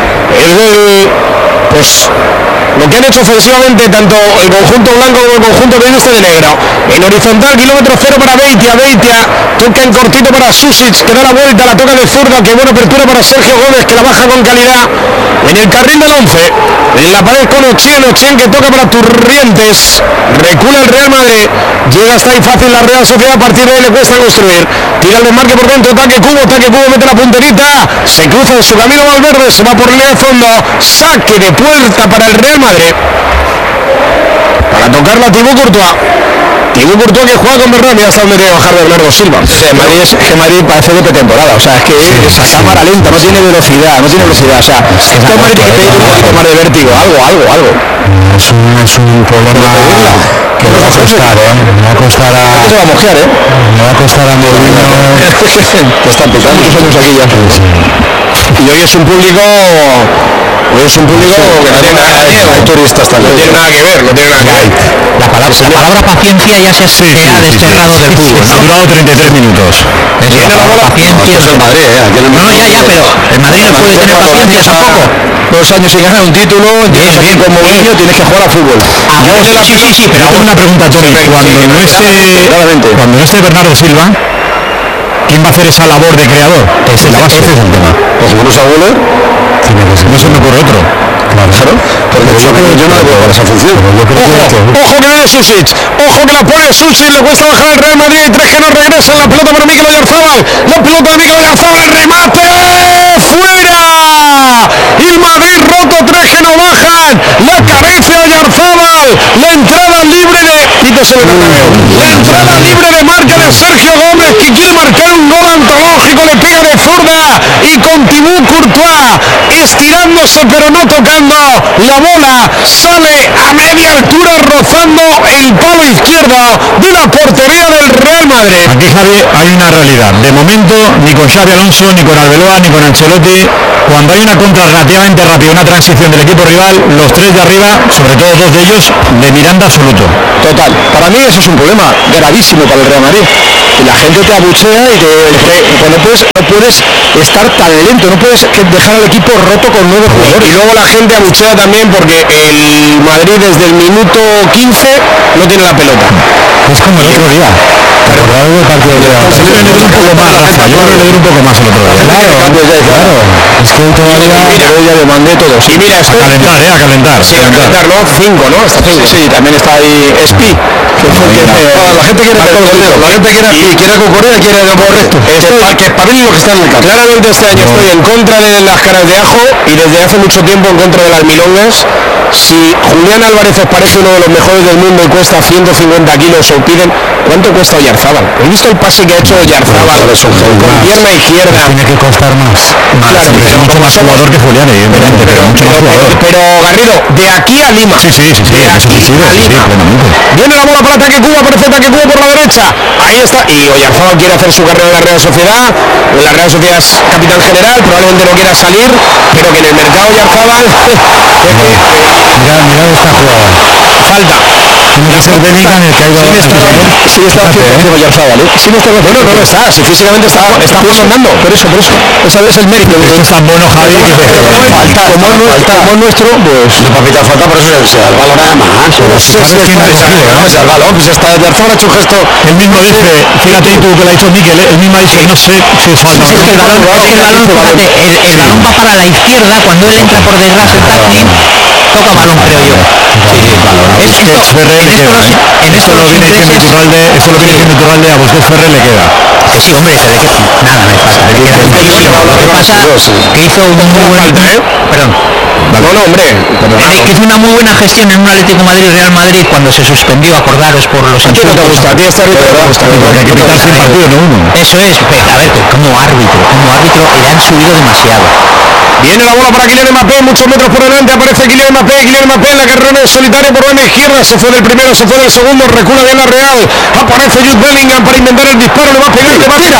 Pues lo que han hecho ofensivamente tanto el conjunto blanco como el conjunto de negro. En horizontal, kilómetro 0 para Beitia, toca en cortito para Susic, que da la vuelta, la toca de zurda, que buena apertura para Sergio Gómez, que la baja con calidad. En el carril del 11, en la pared con Ochien que toca para Turrientes, recula el Real Madrid, llega hasta ahí fácil la Real Sociedad, a partir de ahí le cuesta construir, tira el desmarque por dentro, Taque Cubo mete la punterita, se cruza en su camino Valverde, se va por línea de fondo, saque de puerta para el Real Madrid, para tocarla Thibaut Courtois que juega con Bernardo, mira hasta donde debe bajar Bernardo Silva. Madrid parece de pretemporada, o sea, es que es a cámara lenta, no tiene velocidad, o sea, esto Madrid tiene que pedir un poquito más de vértigo, algo. Es un problema que le va a costar, le va a costar a... Se va a mojar, Le va a costar a Mourinho... que están picando muchos años aquí ya. Y hoy es un público Es un público que no tiene nada que ver. Hay turistas también. No tiene nada que ver, no tiene nada que ver. La palabra paciencia ya se ha desterrado del fútbol, ¿no? Ha durado 33 minutos. Eso, la palabra paciencia. Esto es el Madrid, No, ya, pero el Madrid no puede tener paciencia tampoco. 2 años sin ganar un título, tienes aquí con Mourinho, tienes que jugar a fútbol. Sí, pero Hago una pregunta, Tony. Cuando no esté Bernardo Silva, ¿quién va a hacer esa labor de creador? Ese es el tema. Pues como no se abuela, No se me ocurre otro. claro, porque yo no le veo para esa función. Ojo que viene Susic, ojo que la pone Susic, le cuesta bajar el Real Madrid, hay 3 que no regresan, la pelota para Mikel Oyarzabal, la pelota de Mikel Oyarzabal, el remate, fuera, el Madrid roto, 3 que no bajan, la cabeza de Oyarzabal, la entrada libre de, la entrada libre de marca de Sergio Gómez, que quiere marcar un gol antológico, le pega de zurda, y con Thibaut Courtois, estirándose pero no tocando, la bola sale a media altura rozando el palo izquierdo de la portería del Real Madrid. Aquí, Javi, hay una realidad. De momento, ni con Xabi Alonso, ni con Arbeloa, ni con Ancelotti, cuando hay una contra relativamente rápida, una transición del equipo rival, los 3 de arriba, sobre todo 2 de ellos, de miranda absoluto. Total, para mí eso es un problema gravísimo para el Real Madrid. Y la gente te abuchea y no puedes estar tan lento, no puedes dejar al equipo roto con 9 jugadores. Y luego la gente abuchea también porque el Madrid desde el minuto 15 no tiene la pelota. Es como el otro día. Pero algo de partido de yo creo que le doy un poco más, Rafa. Yo creo que le doy un poco más el otro día. Claro. Es que todavía ya le mandé todo. Y mira, esto... A calentar. Sí, a calentar, ¿no? 5, ¿no? Hasta 5. Sí, también está ahí Espi. La gente quiere quiere Cucurella, quiere correcto. Que espabile lo que está en el campo. Claramente este año estoy en contra de las caras de ajo y desde hace mucho tiempo en contra de las milongas. Si Julián Álvarez os parece uno de los mejores del mundo y cuesta 150 kilos o piden, ¿cuánto cuesta Oyarzabal? ¿Has visto el pase que ha hecho Oyarzabal con pierna izquierda? Tiene que costar más. Claro, es mucho más jugador que Julián, evidentemente, pero mucho más jugador. Pero Garrido, de aquí a Lima. Sí, de aquí a Lima. Viene la bola para ataque Cuba, aparece ataque Cuba por la derecha. Ahí está. Y Oyarzabal quiere hacer su carrera en la Real Sociedad. En la Real Sociedad es capitán general, probablemente no quiera salir, pero que en el mercado Oyarzabal Mirad esta jugada. falta. Tiene que ser Bellingham el que ha ido a Sí está haciendo Oyarzabal, ¿eh? Sí está haciendo. Bueno, no lo está, si físicamente está andando. Por eso. Ese es el mérito. Esto es tan bueno, Javi, que Como nuestro, pues no para pitar falta, por eso se da el balón nada más. Se da el balón, pues está Oyarzabal ha hecho un gesto. él mismo dice, fíjate tú que lo ha dicho Mikel, él mismo dice, no sé si es falta. El balón va para la izquierda, cuando él entra por detrás el tackling, toca balón, creo yo. En eso lo viene diciendo Iturralde, a Busquets Ferrer le queda. Que sí, hombre, que nada me pasa. Lo que pasa que hizo un muy buen... Perdón. No, hombre. Que hizo una muy buena gestión en un Atlético Madrid-Real Madrid cuando se suspendió, acordaros, por los ¿A ti no te gusta? ¿A ti este árbitro no te gusta? Porque hay que pitarse un partido, no uno. Eso es, a ver, como árbitro le han subido demasiado. Viene la bola para Kylian Mbappé, muchos metros por delante, aparece Kylian Mbappé en la carrera en solitario por banda izquierda, se fue del primero, se fue del segundo, recula bien la Real, aparece Jude Bellingham para inventar el disparo, le va a pegar,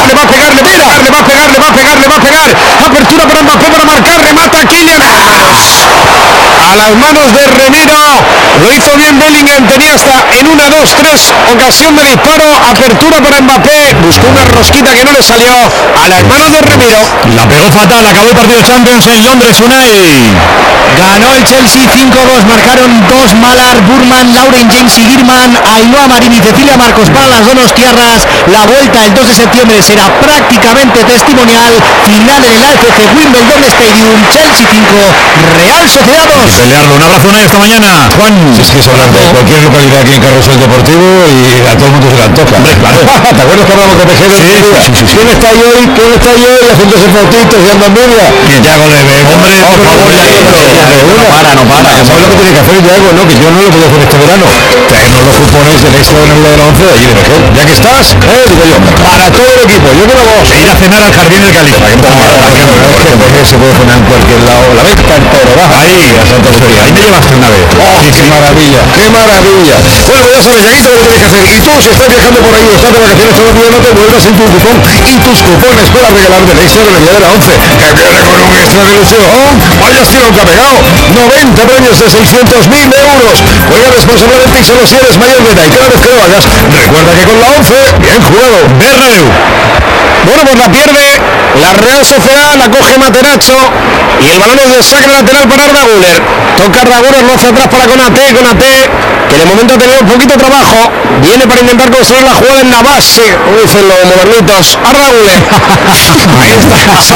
apertura para Mbappé para marcar, remata Kylian, a las manos de Remiro, lo hizo bien Bellingham, tenía hasta en 1, 2, 3 ocasión de disparo, apertura para Mbappé, buscó una rosquita que no le salió, a las manos de Remiro. La pegó fatal, acabó el partido Champions en Londres, Unai. Ganó el Chelsea 5-2, marcaron 2 Malar, Burman, Lauren James y Girman, Ainhoa Marín y Cecilia Marcos para las donostiarras. La vuelta el 2 de septiembre será prácticamente testimonial. Final en el AFC Wimbledon Stadium, Chelsea 5, Real Sociedad 2. Pelearlo, un abrazo esta mañana, Juan. Es que es hablar de cualquier localidad aquí en Carrusel Deportivo y a todo el mundo se le antoja. Claro. ¿Te acuerdas que hablamos de Tejero? Sí. ¿Quién está ahí hoy? Haciéndose fotitos y andando envidia? Yago Leve, hombre, por favor, No para. ¿Sabes lo que tiene que hacer Yago? No, que yo no lo puedo hacer este verano. Traernos los cupones del extra de la 11 de allí de Mejor. Ya que estás, digo yo, para todo el equipo, yo quiero vos. ir a cenar al Jardín del Califa. Se puede poner en cualquier lado. La venta entero, baja. Ahí, a Santa Feria. Ahí me llevaste una vez. ¡Qué maravilla! ¡Qué maravilla! Bueno, ya sabes, Yaguito, lo que tienes que hacer. Y tú, si estás viajando por ahí, estás de vacaciones todo el día, no te vuelvas sin tu cupón y tus cupones para regalar del extra de la día de la 11. Que viene con un extra de ilusión. Vaya estilo que ha pegado. 90 premios de 600.000 euros. Juega responsablemente y solo si eres mayor de edad. Y cada vez que lo hagas, recuerda que con la 11, bien jugado. Bernabéu. Bueno, pues la pierde la Real Sociedad, la coge Materazzo y el balón es de saque lateral para Arda Güler. Toca Arda Güler, no hacia atrás para Konaté, que de momento ha tenido un poquito de trabajo. Viene para intentar conseguir la jugada en la base, como dicen los modernitos. Arda Güler. Ahí está.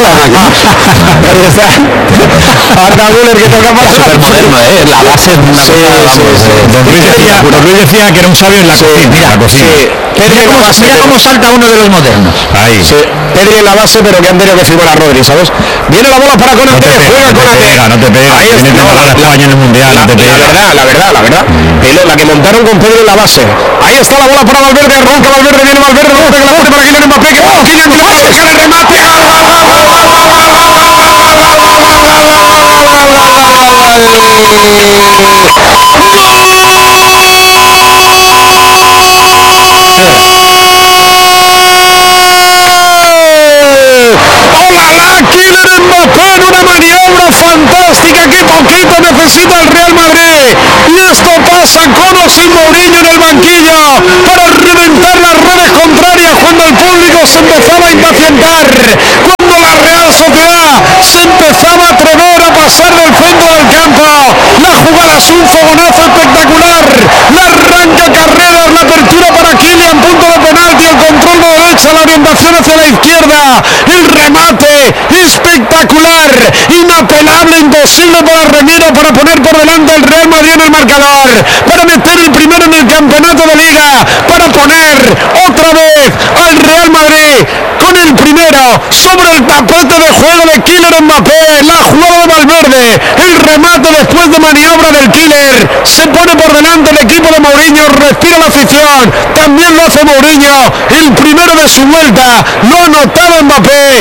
Arda Güler que toca para Súper moderno, la base es una cosa, Don Luis decía que era un sabio en la cocina. Mira cómo salta uno de los modernos. Ahí. Sí, Pedri en la base, pero que han tenido que firmar a Rodri, ¿sabes? Viene la bola para Konaté, juega Konaté. No te pega. Ahí Tiene que está. ganar a España en el Mundial. No te pega. La verdad. La que montaron con Pedro en la base. Ahí está la bola para Valverde, arranca Valverde, viene Valverde, la bola que la pone para Kylian Mbappé, que Kylian Mbappé deja el remate. Kylian Mbappé en una maniobra fantástica que poquito necesita el Real Madrid, y esto pasa con o sin Mourinho en el banquillo para reventar las redes contrarias cuando el público se empezaba a impacientar, cuando la Real Sociedad se empezaba a atrever a pasar del centro del campo. La jugada es un fogonazo espectacular, la arranca Carreras, la apertura para Kylian, punto de penalti, el control de derecha, la orientación hacia la izquierda, el remate espectacular, inapelable, imposible para Remiro, para poner por delante al Real Madrid en el marcador, para meter el primero en el campeonato de liga, para poner otra vez al Real Madrid con el primero sobre el tapete de juego de Kylian Mbappé. La jugada de Valverde, el remate después de maniobra del Killer, se pone por delante el equipo de Mourinho, respira la afición, también lo hace Mourinho, el primero de su vuelta, lo anotaba Mbappé.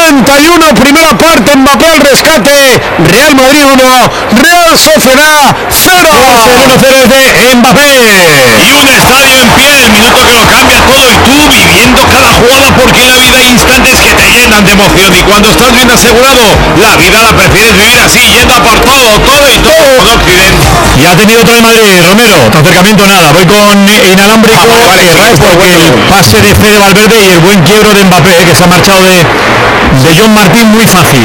41, primera parte, Mbappé al rescate, Real Madrid 1, Real Sociedad 0. 1-0 de Mbappé. Y un estadio en pie, el minuto que lo cambia todo, y tú viviendo cada jugada, porque la vida hay instantes que te llenan de emoción, y cuando estás bien asegurado, la vida la prefieres vivir así, yendo a por todo con Occidente. Y ha tenido otro de Madrid, Romero, tu acercamiento nada, voy con inalámbrico, porque el pase de Fede Valverde y el buen quiebro de Mbappé, que se ha marchado de John Martín muy fácil.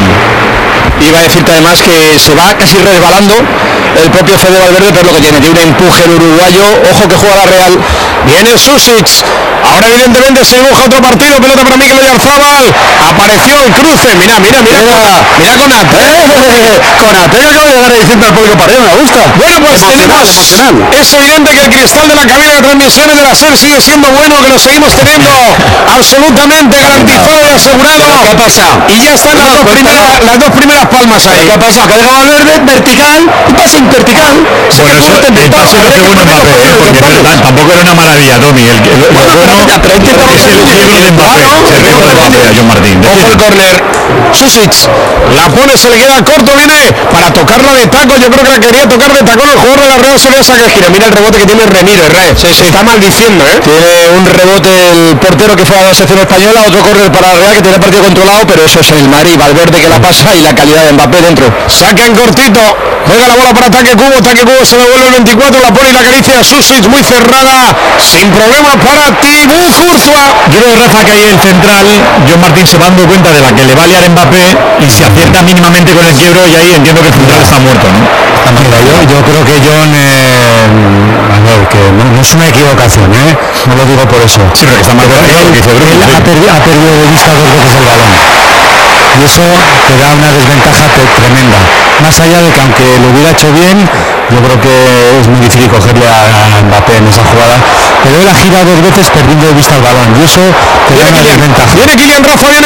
Iba a decirte además que se va casi resbalando el propio Fede Valverde, pero lo que tiene un empuje el uruguayo. Ojo que juega la Real. Viene Susic, ahora evidentemente se dibuja otro partido, pelota para Mikel Oyarzabal, apareció el cruce, mira Konaté. Konaté que acaba de llegar diciendo al público para me gusta. Bueno, pues tenemos, es evidente que el cristal de la cabina de transmisiones de la SER sigue siendo bueno, que lo seguimos teniendo absolutamente garantizado y asegurado. ¿Qué pasa? Y ya están las dos primeras palmas ahí. ¿Qué pasa? Que ha dejado Valverde vertical y pase vertical. Bueno, eso, el pase lo hace bueno Mbappé, porque tampoco era una maravilla, Tommy. El bueno es el quiebro de Mbappé, a John Martín. Ojo el córner, Susic, la pone, se le queda corto, viene para tocarla de taco, yo creo que la quería tocar de tacón el jugador de la Real Sociedad, saca esquina, mira el rebote que tiene Remiro, está maldiciendo, Tiene un rebote el portero que fue a la sección española, otro córner para la Real que tiene el partido controlado, pero eso es el Madrid, Valverde que la pasa y la calidad de Mbappé dentro. Saca en cortito, juega la bola para Taque Cubo se devuelve el 24, la pone y la acaricia Susic, muy cerrada, sin problema para Tibú Zurzuá. Yo creo, Rafa, que ahí el central, John Martín se va dando cuenta de la que le va a liar Mbappé y se acierta mínimamente con el quiebro, y ahí entiendo que el central está muerto, ¿no? Yo creo que John, que no es una equivocación, no lo digo por eso. Sí, pero que está mal conocido, que dice Bruno. Él ha perdido de vista 2 veces el balón. Y eso te da una desventaja tremenda. Más allá de que aunque lo hubiera hecho bien, yo creo que es muy difícil cogerle a Mbappé en esa jugada, pero él ha girado 2 veces perdiendo de vista el balón, y eso te da una desventaja. Viene Kylian Rafa, le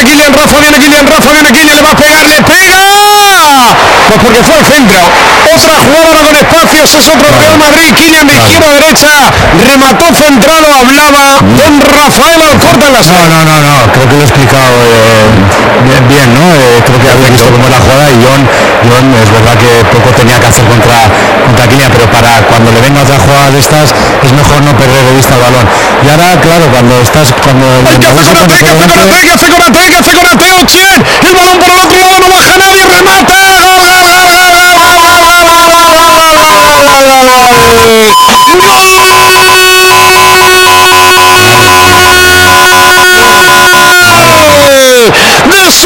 va a pegar, le pega. Pues porque fue al centro. Otra jugada ahora con espacios, es otro Real Madrid, Kylian de izquierda a derecha, remató centrado, hablaba don Rafael Alcorta en la serie. No, creo que lo he explicado bien, ¿no? Creo que había visto cómo es la jugada, y John es verdad que poco tenía que hacer contra Kylian, pero para cuando le venga otra jugada de estas es mejor no perder de vista el balón. Y ahora, claro, cuando ¿Qué hace Konaté? Ochien, el balón por el otro lado, no baja nadie, remata.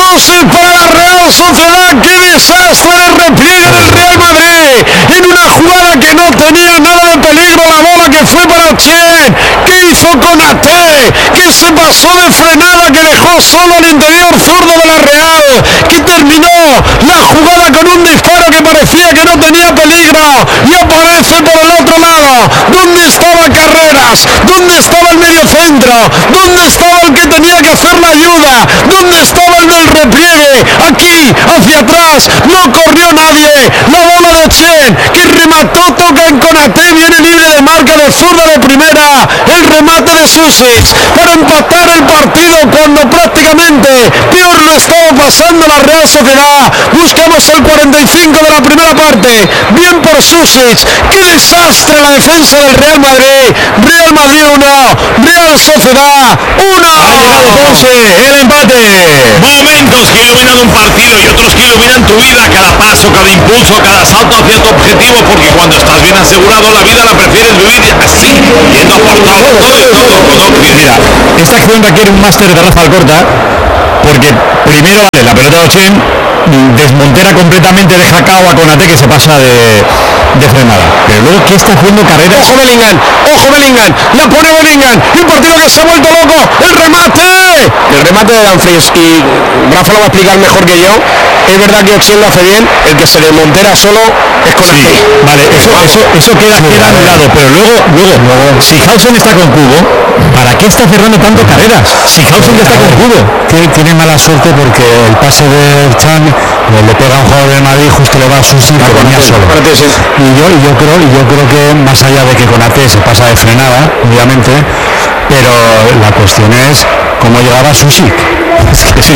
Susic para la Real Sociedad. ¡Qué desastre de repliegue del Real Madrid! En una jugada que no tenía nada de peligro, la bola que fue para Chen. ¿Qué hizo Konaté? Que se pasó de frenada, que dejó solo al interior zurdo de la Real, que terminó la jugada con un disparo que parecía que no tenía peligro, y aparece por el otro lado. ¿Dónde estaba Carreras? ¿Dónde estaba el mediocentro? ¿Dónde estaba el que tenía que hacer la ayuda? ¿Dónde estaba el del repliegue? Aquí, hacia atrás, no corrió nadie. La bola de Chen, que remató, toca en Konaté, viene libre de marca de zurda de primera. El remate de Susic para empatar el partido cuando prácticamente peor lo estaba pasando la Real Sociedad. Buscamos el 45 de la primera parte. Bien por Susic. ¡Qué desastre la defensa del Real Madrid! Real Madrid 1, Real Sociedad 1. El empate. Momentos que iluminan un partido y otros que iluminan tu vida. Cada paso, cada impulso, cada salto hacia tu objetivo. Porque cuando estás bien asegurado, la vida la prefieres vivir así, yendo por todo. Mira, esta acción requiere un máster de Rafa Alcorta, porque primero, vale, la pelota de Ochen desmontera completamente, deja cao a Konaté, que se pasa de frenada. Pero luego, ¿qué está haciendo Carreras? Ojo Bellingham, la pone Bellingham, y un partido que se ha vuelto loco. El remate de Dumfries, y Rafa lo va a explicar mejor que yo. Es verdad que Ochen lo hace bien, el que se desmontera solo es Konaté. Sí, vale, eso queda anulado, pero luego, si Hausen está con Cubo, ¿para qué está cerrando tanto Carreras? Si Hausen ya está con Cubo. Tiene mala suerte porque el pase de Chan le pega a un jugador de Madrid, justo le va a Susic, que venía solo. Y yo creo que más allá de que Konaté se pasa de frenada, obviamente, pero la cuestión es cómo llegaba Susic. Sí,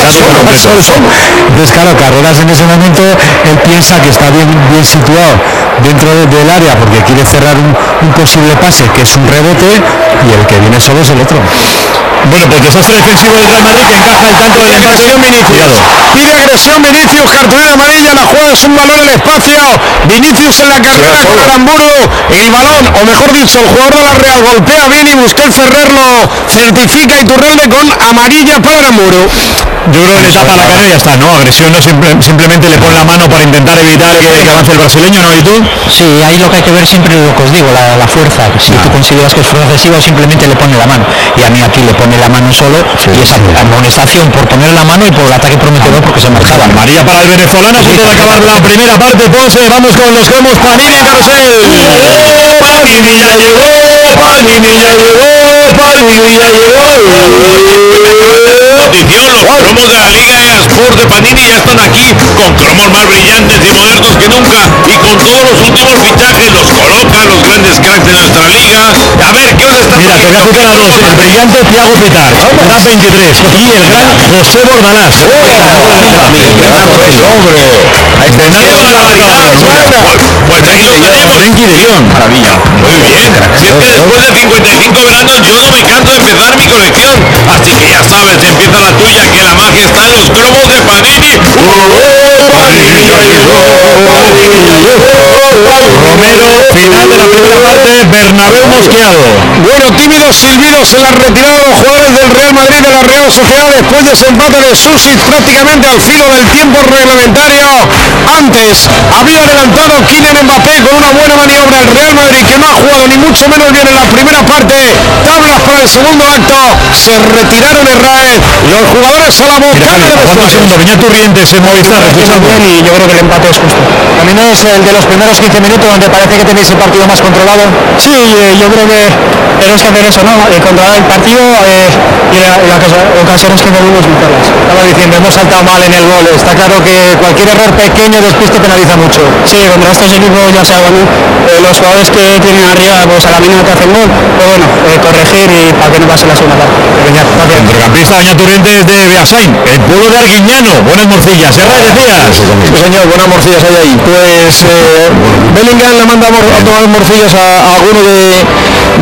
Entonces claro, Carreras en ese momento él piensa que está bien situado dentro del área porque quiere cerrar un posible pase que es un rebote, y el que viene solo es el otro. Bueno, pues desastre defensivo del Real Madrid, que encaja el tanto del empate. Pide agresión Vinicius, cartulina amarilla. La jugada es un balón en el espacio. Vinicius en la carrera con Aramburu. El balón, o mejor dicho, el jugador de la Real golpea bien y Busquets Ferrer lo certifica, y Iturralde con amarilla para Aramburu. Yo creo que le tapa la cara y ya está, ¿no? Agresión, no simplemente le pone la mano para intentar evitar que avance el brasileño, ¿no? ¿Y tú? Sí, ahí lo que hay que ver siempre es lo que os digo, la fuerza. Si tú consideras que es fuerza excesiva, simplemente le pone la mano. Y a mí aquí le pone la mano solo, y esa amonestación por poner la mano y por el ataque prometedor porque se marchaba. Amarilla para el venezolano, a punto de acabar la primera parte. Ponce, vamos con los cromos. Panini, Carrusel. Panini ya llegó. Notición, los cromos de la Liga eSport de Panini ya están aquí, con cromos más brillantes y modernos que nunca, y con todos los últimos fichajes. Los colocan los grandes cracks de nuestra liga. A ver, ¿qué os está Mira, te voy a citar a dos: el brillante Thiago Pitar, la 23, y el gran José Bordalás. Pues ahí lo tenemos. Frenkie de Jong. Maravilla. Muy bien. Si es que después de 55 veranos yo no me canso de empezar mi colección. Así que ya sabes, empieza la tuya, que la magia está en los cromos de Panini. Romero, final de la primera parte, Bernabéu mosqueado. Bueno, tímidos silbidos en la retirada de los jugadores del Real Madrid de la Real Sociedad después de ese empate de Susic prácticamente al filo del tiempo reglamentario. Antes había adelantado Kylian Mbappé con una buena maniobra el Real Madrid, que no ha jugado ni mucho menos bien en la primera parte. Tablas para el segundo acto, se retiraron Herrera y los jugadores a la boca. Aguanta un segundo, Beñat Turrientes en Movistar. Y yo creo que el empate es justo. También es el de los primeros 15 minutos donde parece que tenéis el partido más controlado. Sí, yo creo que tenemos que hacer eso, ¿no? Controlar el partido y las ocasiones que tenemos vitarlas. Estaba diciendo, hemos saltado mal en el gol. Está claro que cualquier error pequeño después te penaliza mucho. Sí, contra estos equipos, ya sea los jugadores que tienen arriba, pues a la mínima te hacen gol. Pero bueno, corregir y para que no pase la segunda parte. Centrocampista Beñat Turrientes de Beasain, el pueblo de Arguiñano. Buenas morcillas. Herrera, decías. Sí, señor, buenas morcillas hay ahí. Pues Bellingham le manda a tomar morcillas a alguno de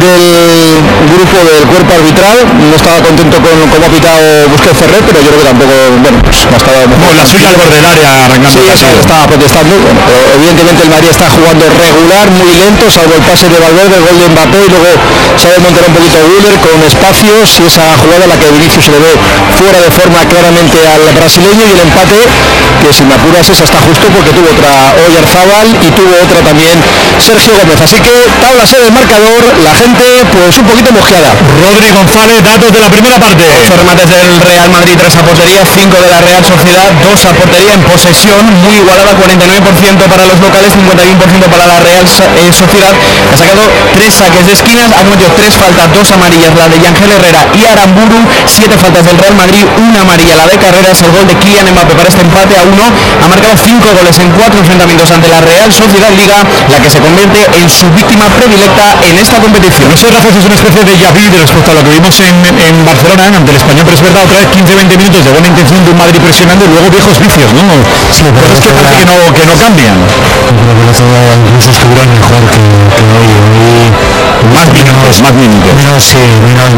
del grupo del cuerpo arbitral. No estaba contento con cómo ha pitado Busquets Ferrer, pero yo creo que tampoco, bueno, pues no estaba... No, la suya al borde del área arrancando. Sí, estaba protestando. Bueno, pero evidentemente el Madrid está jugando regular, muy lento, salvo el pase de Valverde, el gol de Mbappé, y luego sabe montar un poquito Müller con espacios, y esa jugada en la que Vinicius se le ve fuera de forma claramente al brasileño, y el empate, que si me apuras es hasta justo porque tuvo otra Oyarzábal y tuvo otra también Sergio Gómez. Así que tabla del marcador, la gente pues un poquito mosqueada. Rodri González, datos de la primera parte. 8 remates del Real Madrid, 3 a portería, 5 de la Real Sociedad, 2 a portería. En posesión muy igualada, 49% para los locales, 51% para la Real Sociedad. Ha sacado 3 saques de esquinas, ha cometido 3 faltas, 2 amarillas, la de Yangel Herrera y Aramburu, 7 faltas del Real Madrid, 1 amarilla, la de Carreras. El gol de Kylian Mbappé para este empate a 1. Ha marcado 5 goles en 4 enfrentamientos ante la Real Sociedad, Liga, la que se convierte en su víctima predilecta en esta competición. Eso es una especie de déjà vu respecto a lo que vimos en Barcelona ante el Español, pero es verdad, otra vez 15-20 minutos de buena intención de un Madrid presionando y luego viejos vicios, ¿no? Sí, pero es que parece que no cambian. Incluso estuvieron mejor que hoy. Más minutos. Sí,